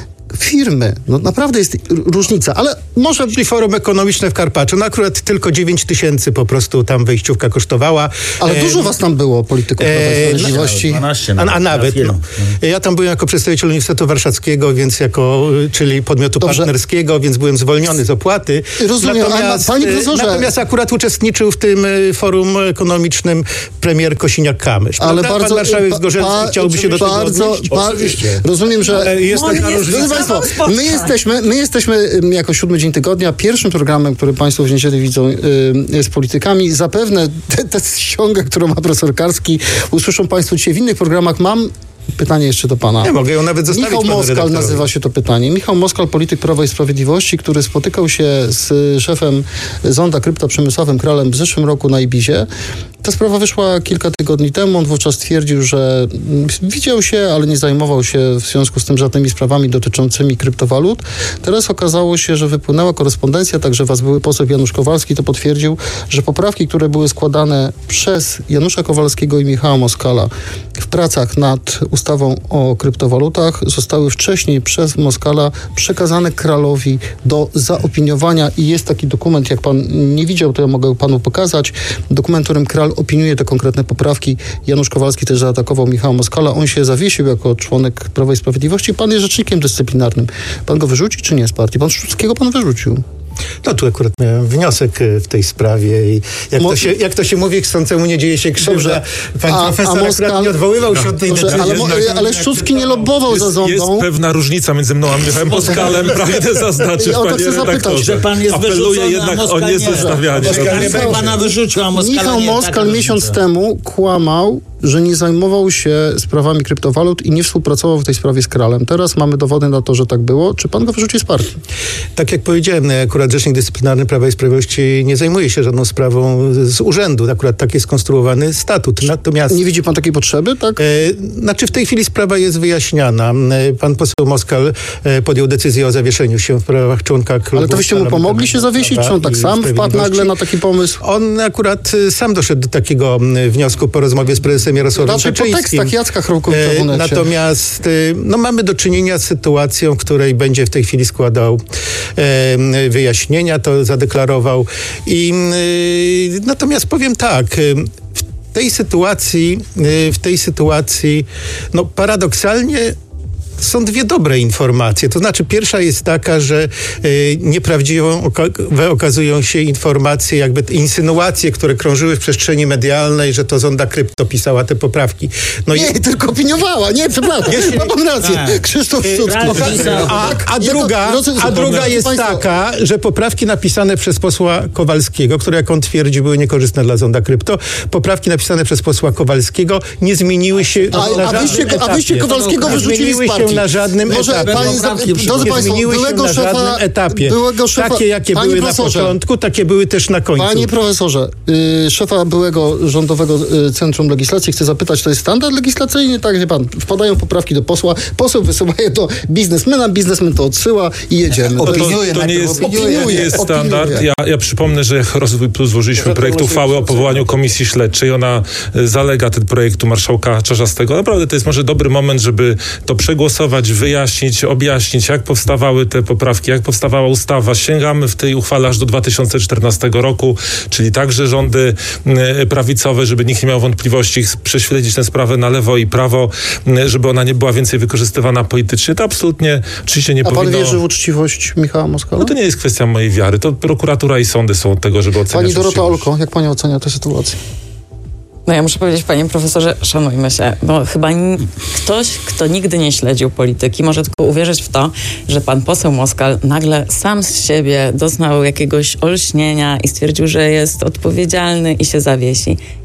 firmy. No naprawdę jest różnica, ale może... Czyli forum ekonomiczne w Karpaczu. No akurat tylko dziewięć tysięcy po prostu tam wejściówka kosztowała. Ale E, dużo was tam było, polityków Prawa i e, Sprawiedliwości. dwanaście A, a nawet. trafiło. No. Ja tam byłem jako przedstawiciel Uniwersytetu Warszawskiego, więc jako, czyli podmiotu Dobrze. partnerskiego, więc byłem zwolniony z opłaty. Rozumiem, natomiast, a panie profesorze- natomiast akurat uczestniczył w tym e, forum ekonomicznym premier Kosiniak-Kamysz. Ale Prawda? bardzo... Pan marszałek pa- Zgorzelski pa- chciałby się do tego bardzo, odnieść? ba- Rozumiem, że... Ale jest taka Drodzy różnica. Państwo, my jesteśmy, my jesteśmy ym, jako siódmy dzień tygodnia pierwszym programem, który Państwo w niedzielę widzą y, z politykami. Zapewne tę ściągę, którą ma profesor Karski, usłyszą Państwo dzisiaj w innych programach. Mam pytanie jeszcze do Pana. Nie mogę ją nawet zostawić Michał panu Moskal redaktorowi. nazywa się to pytanie. Michał Moskal, polityk Prawa i Sprawiedliwości, który spotykał się z szefem Zonda Kryptoprzemysłowym Kralem w zeszłym roku na Ibizie. Ta sprawa wyszła kilka tygodni temu. On wówczas twierdził, że mm, widział się, ale nie zajmował się w związku z tym żadnymi sprawami dotyczącymi kryptowalut. Teraz okazało się, że wypłynęła korespondencja, także was były poseł Janusz Kowalski to potwierdził, że poprawki, które były składane przez Janusza Kowalskiego i Michała Moskala w pracach nad ustawą o kryptowalutach zostały wcześniej przez Moskala przekazane Kralowi do zaopiniowania i jest taki dokument, jak pan nie widział, to ja mogę panu pokazać. Dokument, którym Kral opiniuje te konkretne poprawki. Janusz Kowalski też zaatakował Michała Moskala. On się zawiesił jako członek Prawa i Sprawiedliwości. Pan jest rzecznikiem dyscyplinarnym. Pan go wyrzuci, czy nie z partii? Pan Szczuckiego pan wyrzucił. No tu akurat miałem wniosek e, w tej sprawie i jak, Mo- to, się, jak to się mówi, chcącemu nie dzieje się krzywda. Dobrze. Pan A- profesor a akurat Moskal- nie odwoływał się od tej Dobrze, decyzji. ale, mo- ale Szczucki nie lobbował za Jest, Zondą. jest pewna różnica między mną a Michałem Moskalem, pragnę zaznaczyć, I o to panie chcę zapytać, redaktorze. Że pan jest Apeluję wyrzucony, a jednak o Moskal nie. niezestawianie. Moskal nie Michał- pana wyrzucił, a Moskala Michał nie. Moskal Taka miesiąc różnica. temu kłamał, że nie zajmował się sprawami kryptowalut i nie współpracował w tej sprawie z Kralem. Teraz mamy dowody na to, że tak było. Czy pan go wyrzuci z partii? Tak jak powiedziałem, no, akurat Rzecznik Dyscyplinarny Prawa i Sprawiedliwości nie zajmuje się żadną sprawą z urzędu. Akurat tak jest skonstruowany statut. Natomiast Nie widzi pan takiej potrzeby, tak? E, znaczy w tej chwili sprawa jest wyjaśniana. E, Pan poseł Moskal e, podjął decyzję o zawieszeniu się w prawach członka klubu. Ale to wyście mu pomogli się zawiesić? Czy on tak sam wpadł nagle na taki pomysł? On akurat e, sam doszedł do takiego m, wniosku po rozmowie z prezesem Jarosławem Raczej po Kaczyńskim. tekstach Jacka Chrobkowicza w E, Onecie. Natomiast e, no, mamy do czynienia z sytuacją, w której będzie w tej chwili składał e, wyjaśnienia, to zadeklarował. I e, natomiast powiem tak, e, w tej sytuacji, e, w tej sytuacji, no paradoksalnie są dwie dobre informacje. To znaczy pierwsza jest taka, że y, nieprawdziwą oka- okazują się informacje, jakby te insynuacje, które krążyły w przestrzeni medialnej, że to Zonda Krypto pisała te poprawki. No Nie, i, tylko opiniowała. Nie, przepraszam. Jeśli- Ma pan rację. Tak. Krzysztof Y, Szczucki. pisał. a, a Jako- druga, drodzy- a druga jest Państwo- taka, że poprawki napisane przez posła Kowalskiego, które jak on twierdzi były niekorzystne dla Zonda Krypto, poprawki napisane przez posła Kowalskiego nie zmieniły się A, na a, żadnym wyście, a wyście etapie. Kowalskiego Nie wyrzucili zmieniły z partii. się na żadnym Może etapie. panie, Poprawki drodzy nie nie państwo, zmieniły się byłego na szefa, żadnym etapie. byłego szefa, Takie, jakie panie były na profesorze, początku, takie były też na końcu. Panie profesorze, y, szefa byłego rządowego y, Centrum Legislacji chcę zapytać, to jest standard legislacyjny? Tak, wie pan, wpadają poprawki do posła, poseł wysyła je do biznesmena, biznesmen to odsyła i jedziemy. No to, Opiniuje to nie najpierw, jest, opiniuje, to nie jest opiniuje. standard. Ja, ja przypomnę, że jak Rozwój Plus złożyliśmy projekt uchwały o powołaniu komisji śledczej. Ona y, zalega ten projekt u marszałka Czarzastego. Naprawdę to jest może dobry moment, żeby to przegłosować, wyjaśnić, objaśnić, jak powstawały te poprawki, jak powstawała ustawa. Sięgamy w tej uchwale aż do dwa tysiące czternastego roku, czyli także rządy y, prawicowe, żeby nikt nie miał wątpliwości, prześledzić tę sprawę na lewo i prawo, y, żeby ona nie była więcej wykorzystywana politycznie. To absolutnie oczywiście nie A pan powinno... wierzy w uczciwość Michała Moskala? No to nie jest kwestia mojej wiary. To prokuratura i sądy są od tego, żeby oceniać Pani Dorota uczciwość. Olko, jak pani ocenia tę sytuację? No ja muszę powiedzieć, panie profesorze, szanujmy się, bo chyba n- ktoś, kto nigdy nie śledził polityki, może tylko uwierzyć w to, że pan poseł Moskal nagle sam z siebie doznał jakiegoś olśnienia i stwierdził, że jest odpowiedzialny i się zawiesi.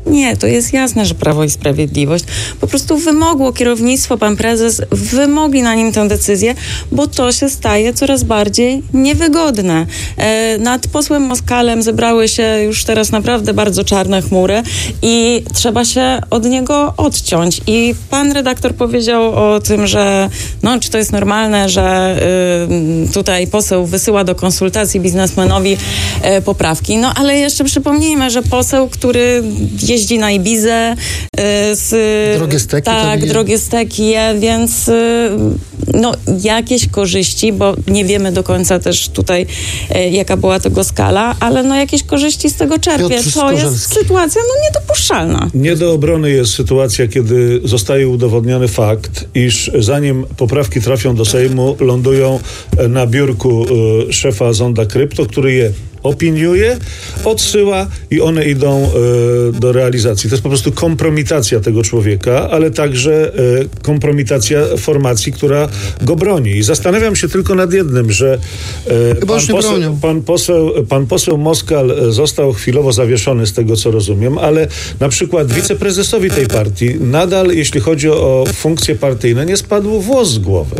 Nie, to jest jasne, że Prawo i Sprawiedliwość po prostu wymogło, kierownictwo, pan prezes wymogli na nim tę decyzję, bo to się staje coraz bardziej niewygodne. E, nad posłem Moskalem zebrały się już teraz naprawdę bardzo czarne chmury i trzeba się od niego odciąć. I pan redaktor powiedział o tym, że no, czy to jest normalne, że y, tutaj poseł wysyła do konsultacji biznesmenowi y, poprawki. No ale jeszcze przypomnijmy, że poseł, który jeździ na Ibizę y, z... Drogie steki. Tak, drogie steki je, więc y, no jakieś korzyści, bo nie wiemy do końca też tutaj y, jaka była tego skala, ale no jakieś korzyści z tego czerpie. Piotr To jest Skorzelski. sytuacja no niedopuszczalna. Nie do obrony jest sytuacja, kiedy zostaje udowodniony fakt, iż zanim poprawki trafią do Sejmu, lądują na biurku y, szefa Zonda Krypto, który je opiniuje, odsyła i one idą y, do realizacji. To jest po prostu kompromitacja tego człowieka, ale także y, kompromitacja formacji, która go broni. I zastanawiam się tylko nad jednym, że y, pan, poseł, pan, poseł, pan poseł Moskal został chwilowo zawieszony z tego, co rozumiem, ale na przykład wiceprezesowi tej partii nadal, jeśli chodzi o funkcje partyjne, nie spadł włos z głowy.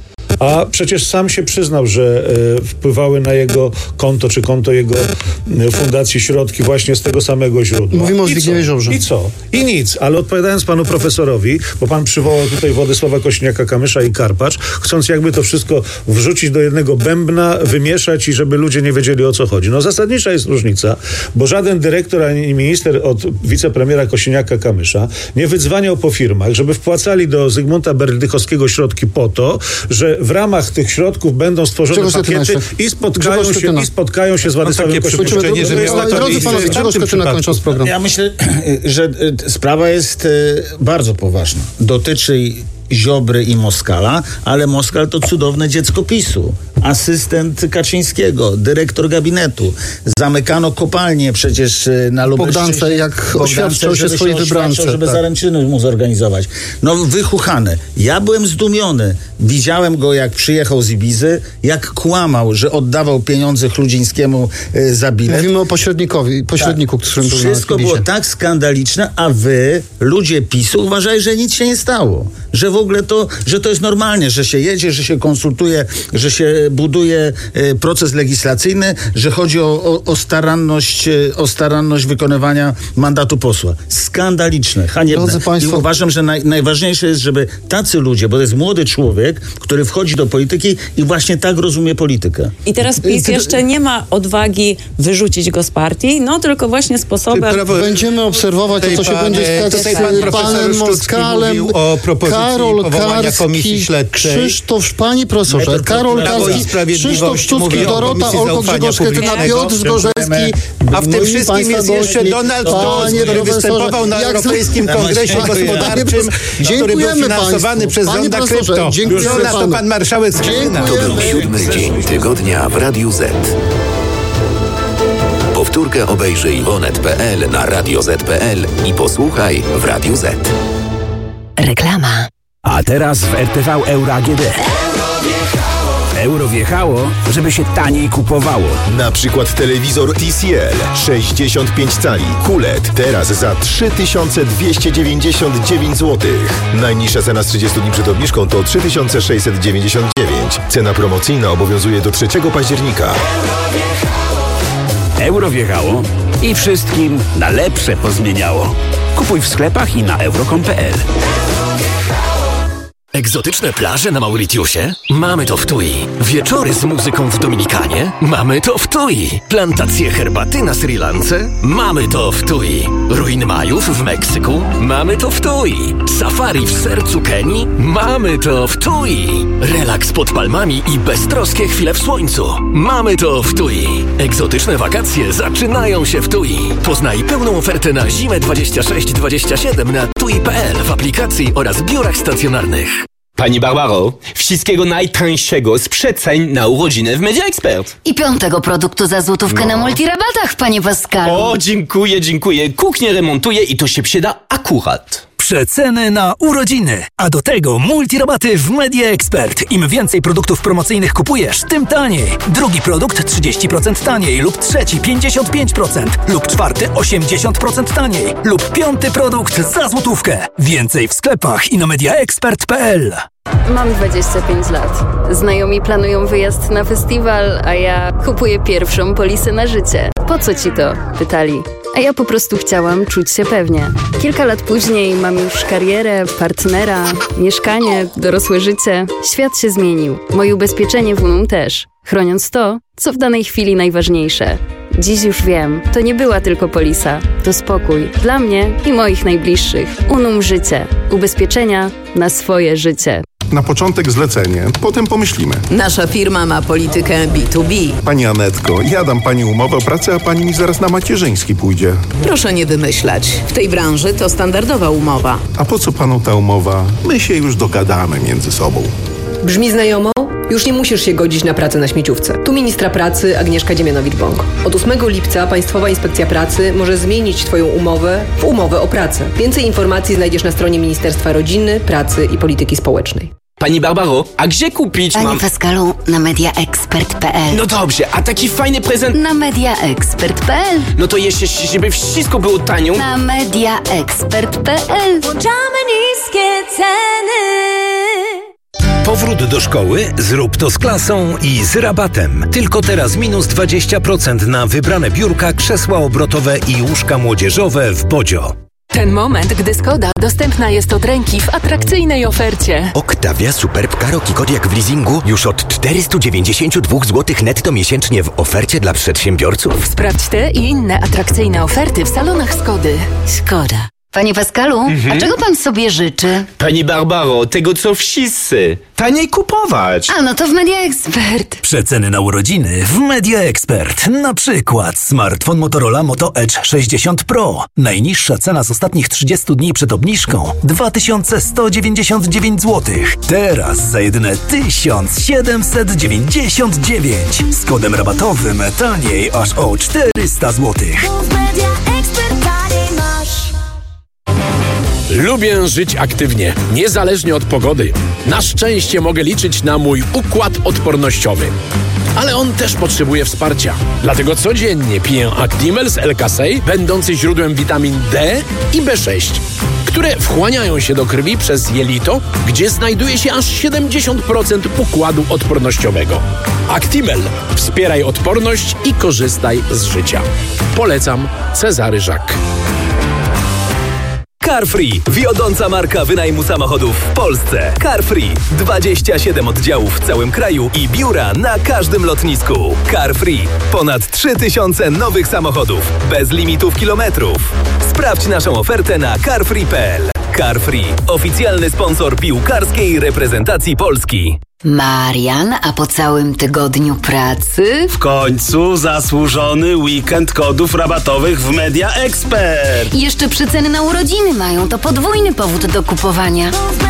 A przecież sam się przyznał, że e, wpływały na jego konto, czy konto jego e, fundacji środki właśnie z tego samego źródła. Mówimy o Zbigniewie Ziobrze. I co? I nic. Ale odpowiadając panu profesorowi, bo pan przywołał tutaj Władysława Kosiniaka-Kamysza i Karpacz, chcąc jakby to wszystko wrzucić do jednego bębna, wymieszać i żeby ludzie nie wiedzieli, o co chodzi. No zasadnicza jest różnica, bo żaden dyrektor ani minister od wicepremiera Kosiniaka-Kamysza nie wydzwaniał po firmach, żeby wpłacali do Zygmunta Berdychowskiego środki po to, że w ramach tych środków będą stworzone pakiety i spotkają się, i spotkają się z Władysławem Kosiniakiem. Drodzy panowie, Grzegorz Schetyna, kończąc program. Ja myślę, że sprawa jest bardzo poważna. Dotyczy Ziobry i Moskala, ale Moskal to cudowne dziecko PiSu. Asystent Kaczyńskiego, dyrektor gabinetu. Zamykano kopalnię przecież na Lubelszczyźnie. Bogdance, jak oświadczał się swojej wybrance. Żeby tak. zaręczyny mu zorganizować. No wychuchany. Ja byłem zdumiony. Widziałem go, jak przyjechał z Ibizy, jak kłamał, że oddawał pieniądze Chludzińskiemu y, za bilet. Mówimy o pośrednikowi, pośredniku, tak. którym był na Wszystko było tak skandaliczne, a wy, ludzie PiSu, uważali, że nic się nie stało. Że w ogóle to, że to jest normalnie, że się jedzie, że się konsultuje, że się buduje y, proces legislacyjny, że chodzi o, o, o staranność, y, o staranność wykonywania mandatu posła. Skandaliczne, haniebne. Drodzy państwo, i uważam, że naj, najważniejsze jest, żeby tacy ludzie, bo to jest młody człowiek, który wchodzi do polityki i właśnie tak rozumie politykę. I teraz PiS jeszcze nie ma odwagi wyrzucić go z partii, no tylko właśnie sposobem... Prawo, będziemy obserwować to, co się będzie stać z panem Moskalem, o propozycji Karol powołania Karski, komisji śledczej. Krzysztof, panie profesorze, Karol Karski, Krzysztof Szczucki, Dorota Olko, Grzegorz Schetyna, Piotr Zgorzelski. A w tym wszystkim jest jeszcze Donald Tusk, który występował na Europejskim Kongresie Gospodarczym, który był finansowany przez Zonda Krypto. Dziękujemy na to pan marszałek Schetyna. To był siódmy dzień tygodnia w Radiu Z. Powtórkę obejrzyj w onet kropka pe el, na radio zet kropka pe el i posłuchaj w Radiu Z. Reklama. A teraz w R T V Euro A G D. Euro wjechało, żeby się taniej kupowało. Na przykład telewizor T C L sześćdziesiąt pięć cali Q L E D teraz za trzy tysiące dwieście dziewięćdziesiąt dziewięć złotych. Najniższa cena z trzydziestu dni przed obniżką to trzy tysiące sześćset dziewięćdziesiąt dziewięć. Cena promocyjna obowiązuje do trzeciego października. Euro wjechało i wszystkim na lepsze pozmieniało. Kupuj w sklepach i na euro kropka com kropka pe el. Egzotyczne plaże na Mauritiusie? Mamy to w Tui. Wieczory z muzyką w Dominikanie? Mamy to w Tui. Plantacje herbaty na Sri Lance? Mamy to w Tui. Ruiny Majów w Meksyku? Mamy to w Tui. Safari w sercu Kenii? Mamy to w Tui. Relaks pod palmami i beztroskie chwile w słońcu? Mamy to w Tui. Egzotyczne wakacje zaczynają się w Tui. Poznaj pełną ofertę na zimę dwadzieścia sześć dwadzieścia siedem na tui kropka pe el w aplikacji oraz biurach stacjonarnych. Pani Barbaro, wszystkiego najtańszego z przeceń na urodziny w Media Expert. I piątego produktu za złotówkę no. na multirabatach, panie Pascalu. O, dziękuję, dziękuję. Kuchnię remontuję i to się przyda akurat. Przeceny na urodziny. A do tego multirabaty w Media Expert. Im więcej produktów promocyjnych kupujesz, tym taniej. Drugi produkt trzydzieści procent taniej lub trzeci pięćdziesiąt pięć procent lub czwarty osiemdziesiąt procent taniej lub piąty produkt za złotówkę. Więcej w sklepach i na mediaexpert kropka p l. Mam dwadzieścia pięć lat. Znajomi planują wyjazd na festiwal, a ja kupuję pierwszą polisę na życie. Po co ci to? Pytali. A ja po prostu chciałam czuć się pewnie. Kilka lat później mam już karierę, partnera, mieszkanie, dorosłe życie. Świat się zmienił. Moje ubezpieczenie w Unum też. Chroniąc to, co w danej chwili najważniejsze. Dziś już wiem, to nie była tylko polisa. To spokój dla mnie i moich najbliższych. Unum Życie. Ubezpieczenia na swoje życie. Na początek zlecenie, potem pomyślimy. Nasza firma ma politykę B dwa B. Pani Anetko, ja dam pani umowę o pracę, a pani mi zaraz na macierzyński pójdzie. Proszę nie wymyślać. W tej branży to standardowa umowa. A po co panu ta umowa? My się już dogadamy między sobą. Brzmi znajomo? Już nie musisz się godzić na pracę na śmieciówce. Tu ministra pracy Agnieszka Dziemianowicz-Bąk. Od ósmego lipca Państwowa Inspekcja Pracy może zmienić Twoją umowę w umowę o pracę. Więcej informacji znajdziesz na stronie Ministerstwa Rodziny, Pracy i Polityki Społecznej. Pani Barbaro, a gdzie kupić Panie mam... Pascalu, na mediaexpert kropka p l. No dobrze, a taki fajny prezent... Na mediaexpert kropka p l. No to jeszcze, żeby wszystko było tanio... Na mediaexpert kropka p l. Włączamy niskie ceny. Powrót do szkoły? Zrób to z klasą i z rabatem. Tylko teraz minus dwadzieścia procent na wybrane biurka, krzesła obrotowe i łóżka młodzieżowe w Bodzio. Ten moment, gdy Skoda dostępna jest od ręki w atrakcyjnej ofercie. Octavia Superb Karoq i Kodiaq w leasingu już od czterysta dziewięćdziesiąt dwa złote netto miesięcznie w ofercie dla przedsiębiorców. Sprawdź te i inne atrakcyjne oferty w salonach Skody. Skoda. Panie Pascalu, mhm. a czego pan sobie życzy? Pani Barbaro, tego co wszyscy. Taniej kupować. A no to w MediaExpert. Przeceny na urodziny w MediaExpert. Na przykład smartfon Motorola Moto Edge sześćdziesiąt Pro. Najniższa cena z ostatnich trzydziestu dni przed obniżką dwa tysiące sto dziewięćdziesiąt dziewięć złotych. Teraz za jedyne tysiąc siedemset dziewięćdziesiąt dziewięć. Z kodem rabatowym taniej aż o czterysta złotych. Lubię żyć aktywnie, niezależnie od pogody. Na szczęście mogę liczyć na mój układ odpornościowy. Ale on też potrzebuje wsparcia. Dlatego codziennie piję Actimel z L-Kasei, będący źródłem witamin D i B sześć, które wchłaniają się do krwi przez jelito, gdzie znajduje się aż siedemdziesiąt procent układu odpornościowego. Actimel. Wspieraj odporność i korzystaj z życia. Polecam. Cezary Żak. Carfree, wiodąca marka wynajmu samochodów w Polsce. Carfree, dwadzieścia siedem oddziałów w całym kraju i biura na każdym lotnisku. Carfree, ponad trzy tysiące nowych samochodów, bez limitów kilometrów. Sprawdź naszą ofertę na carfree kropka p l. Carfree, oficjalny sponsor piłkarskiej reprezentacji Polski. Marian, a po całym tygodniu pracy? W końcu zasłużony weekend kodów rabatowych w MediaExpert. I jeszcze przeceny na urodziny mają, to podwójny powód do kupowania.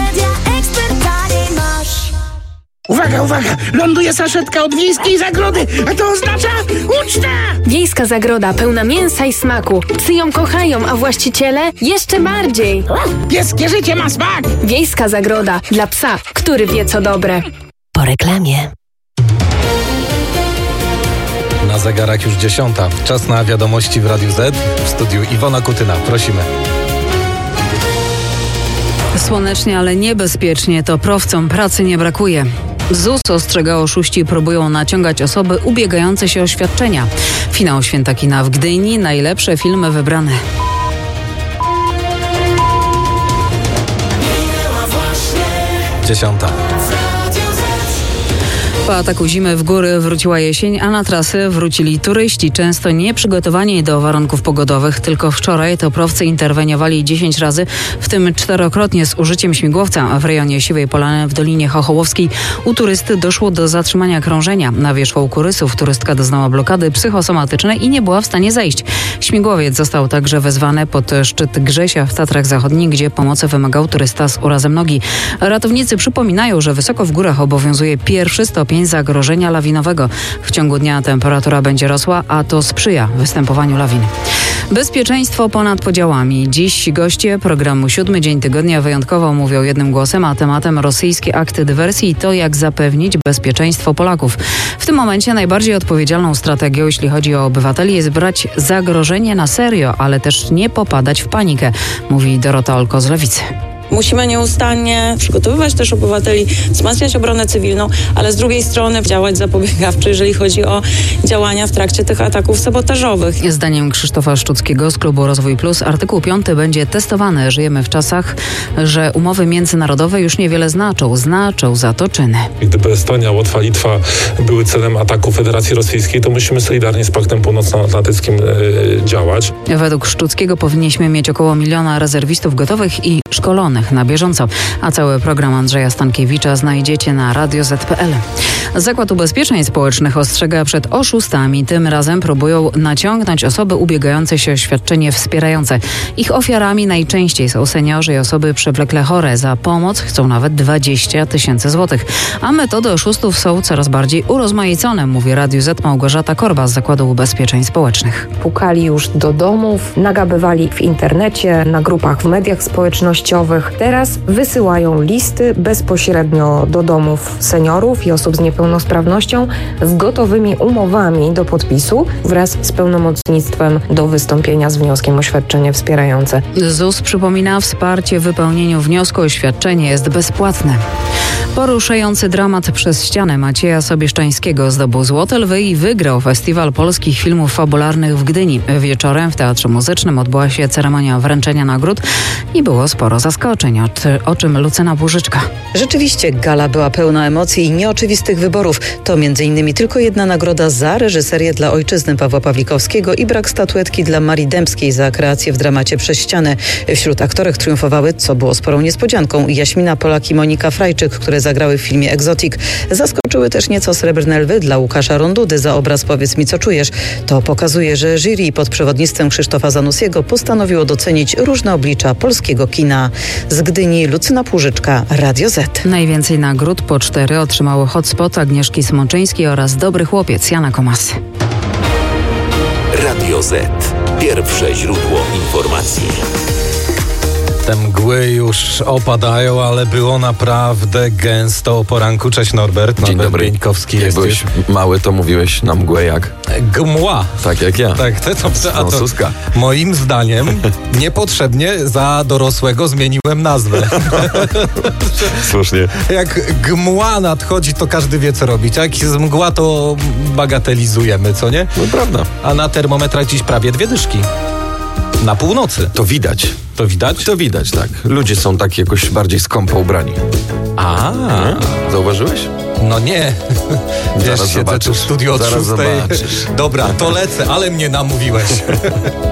Uwaga, uwaga! Ląduje saszetka od Wiejskiej Zagrody, a to oznacza ucztę! Wiejska Zagroda pełna mięsa i smaku. Psy ją kochają, a właściciele jeszcze bardziej. Pieskie życie ma smak! Wiejska Zagroda dla psa, który wie co dobre. Po reklamie. Na zegarach już dziesiąta. Czas na wiadomości w Radiu Z. W studiu Iwona Kutyna. Prosimy. Słonecznie, ale niebezpiecznie. To prowcom pracy nie brakuje. Z U S ostrzega, oszuści próbują naciągać osoby ubiegające się o świadczenia. Finał Święta Kina w Gdyni. Najlepsze filmy wybrane. Dziesiąta. Po ataku zimy w góry wróciła jesień, a na trasy wrócili turyści, często nieprzygotowani do warunków pogodowych. Tylko wczoraj toprawcy interweniowali dziesięć razy, w tym czterokrotnie z użyciem śmigłowca w rejonie Siwej Polany w Dolinie Chochołowskiej. U turysty doszło do zatrzymania krążenia. Na wierzchołku Rysów turystka doznała blokady psychosomatycznej i nie była w stanie zejść. Śmigłowiec został także wezwany pod szczyt Grzesia w Tatrach Zachodnich, gdzie pomocy wymagał turysta z urazem nogi. Ratownicy przypominają, że wysoko w górach obowiązuje pierwszy stopień stopień zagrożenia lawinowego. W ciągu dnia temperatura będzie rosła, a to sprzyja występowaniu lawin. Bezpieczeństwo ponad podziałami. Dziś goście programu Siódmy Dzień Tygodnia wyjątkowo mówią jednym głosem, a tematem rosyjskie akty dywersji i to, jak zapewnić bezpieczeństwo Polaków. W tym momencie najbardziej odpowiedzialną strategią, jeśli chodzi o obywateli, jest brać zagrożenie na serio, ale też nie popadać w panikę, mówi Dorota Olko z Lewicy. Musimy nieustannie przygotowywać też obywateli, wzmacniać obronę cywilną, ale z drugiej strony działać zapobiegawczo, jeżeli chodzi o działania w trakcie tych ataków sabotażowych. Zdaniem Krzysztofa Szczuckiego z klubu Rozwój Plus artykuł piąty będzie testowany. Żyjemy w czasach, że umowy międzynarodowe już niewiele znaczą. Znaczą za to czyny. Gdyby Estonia, Łotwa, Litwa były celem ataku Federacji Rosyjskiej, to musimy solidarnie z Paktem Północnoatlantyckim e, działać. Według Szczuckiego powinniśmy mieć około miliona rezerwistów gotowych i szkolonych na bieżąco. A cały program Andrzeja Stankiewicza znajdziecie na radio zet kropka pe el. Zakład Ubezpieczeń Społecznych ostrzega przed oszustami. Tym razem próbują naciągnąć osoby ubiegające się o świadczenie wspierające. Ich ofiarami najczęściej są seniorzy i osoby przewlekle chore. Za pomoc chcą nawet dwadzieścia tysięcy złotych. A metody oszustów są coraz bardziej urozmaicone, mówi Radiu Z Małgorzata Korba z Zakładu Ubezpieczeń Społecznych. Pukali już do domów, nagabywali w internecie, na grupach w mediach społecznościowych. Teraz wysyłają listy bezpośrednio do domów seniorów i osób z niepełnosprawnością z gotowymi umowami do podpisu wraz z pełnomocnictwem do wystąpienia z wnioskiem o świadczenie wspierające. ZUS przypomina, wsparcie w wypełnieniu wniosku o świadczenie jest bezpłatne. Poruszający dramat Przez ścianę Macieja Sobieszczańskiego zdobył Złote Lwy i wygrał Festiwal Polskich Filmów Fabularnych w Gdyni. Wieczorem w Teatrze Muzycznym odbyła się ceremonia wręczenia nagród i było sporo zaskoczeń, o czym Lucyna Płużyczka. Rzeczywiście gala była pełna emocji i nieoczywistych wyborów. To między innymi tylko jedna nagroda za reżyserię dla Ojczyzny Pawła Pawlikowskiego i brak statuetki dla Marii Dębskiej za kreację w dramacie Przez ścianę. Wśród aktorek triumfowały, co było sporą niespodzianką, Jaśmina Polak i Monika Frajczyk, które zagrały w filmie Egzotik. Zaskoczyły też nieco Srebrne Lwy dla Łukasza Rondudy za obraz Powiedz mi, co czujesz. To pokazuje, że jury pod przewodnictwem Krzysztofa Zanussiego postanowiło docenić różne oblicza polskiego kina. Z Gdyni Lucyna Płużyczka, Radio Z. Najwięcej nagród, po cztery, otrzymały Hotspot Agnieszki Smoczyńskiej oraz Dobry chłopiec Jana Komasy. Radio Z. Pierwsze źródło informacji. Te mgły już opadają, ale było naprawdę gęsto o poranku. Cześć Norbert. Dzień dobry. Bieńkowski jak jesteś. byłeś mały, to mówiłeś na mgłę jak? Gmła. Tak jak ja. Tak, to, to, a to Francuska. Moim zdaniem niepotrzebnie za dorosłego zmieniłem nazwę. Słusznie. Jak gmła nadchodzi, to każdy wie, co robić. Jak jest mgła, to bagatelizujemy, co nie? No prawda. A na termometrach dziś prawie dwie dyszki. Na północy. To widać. To widać? To widać, tak. Ludzie są tak jakoś bardziej skąpo ubrani. A, hmm? Zauważyłeś? No nie. Wiesz, Zaraz siedzę tu w studiu od Zaraz szóstej. zobaczysz. Dobra, to lecę, ale mnie namówiłeś.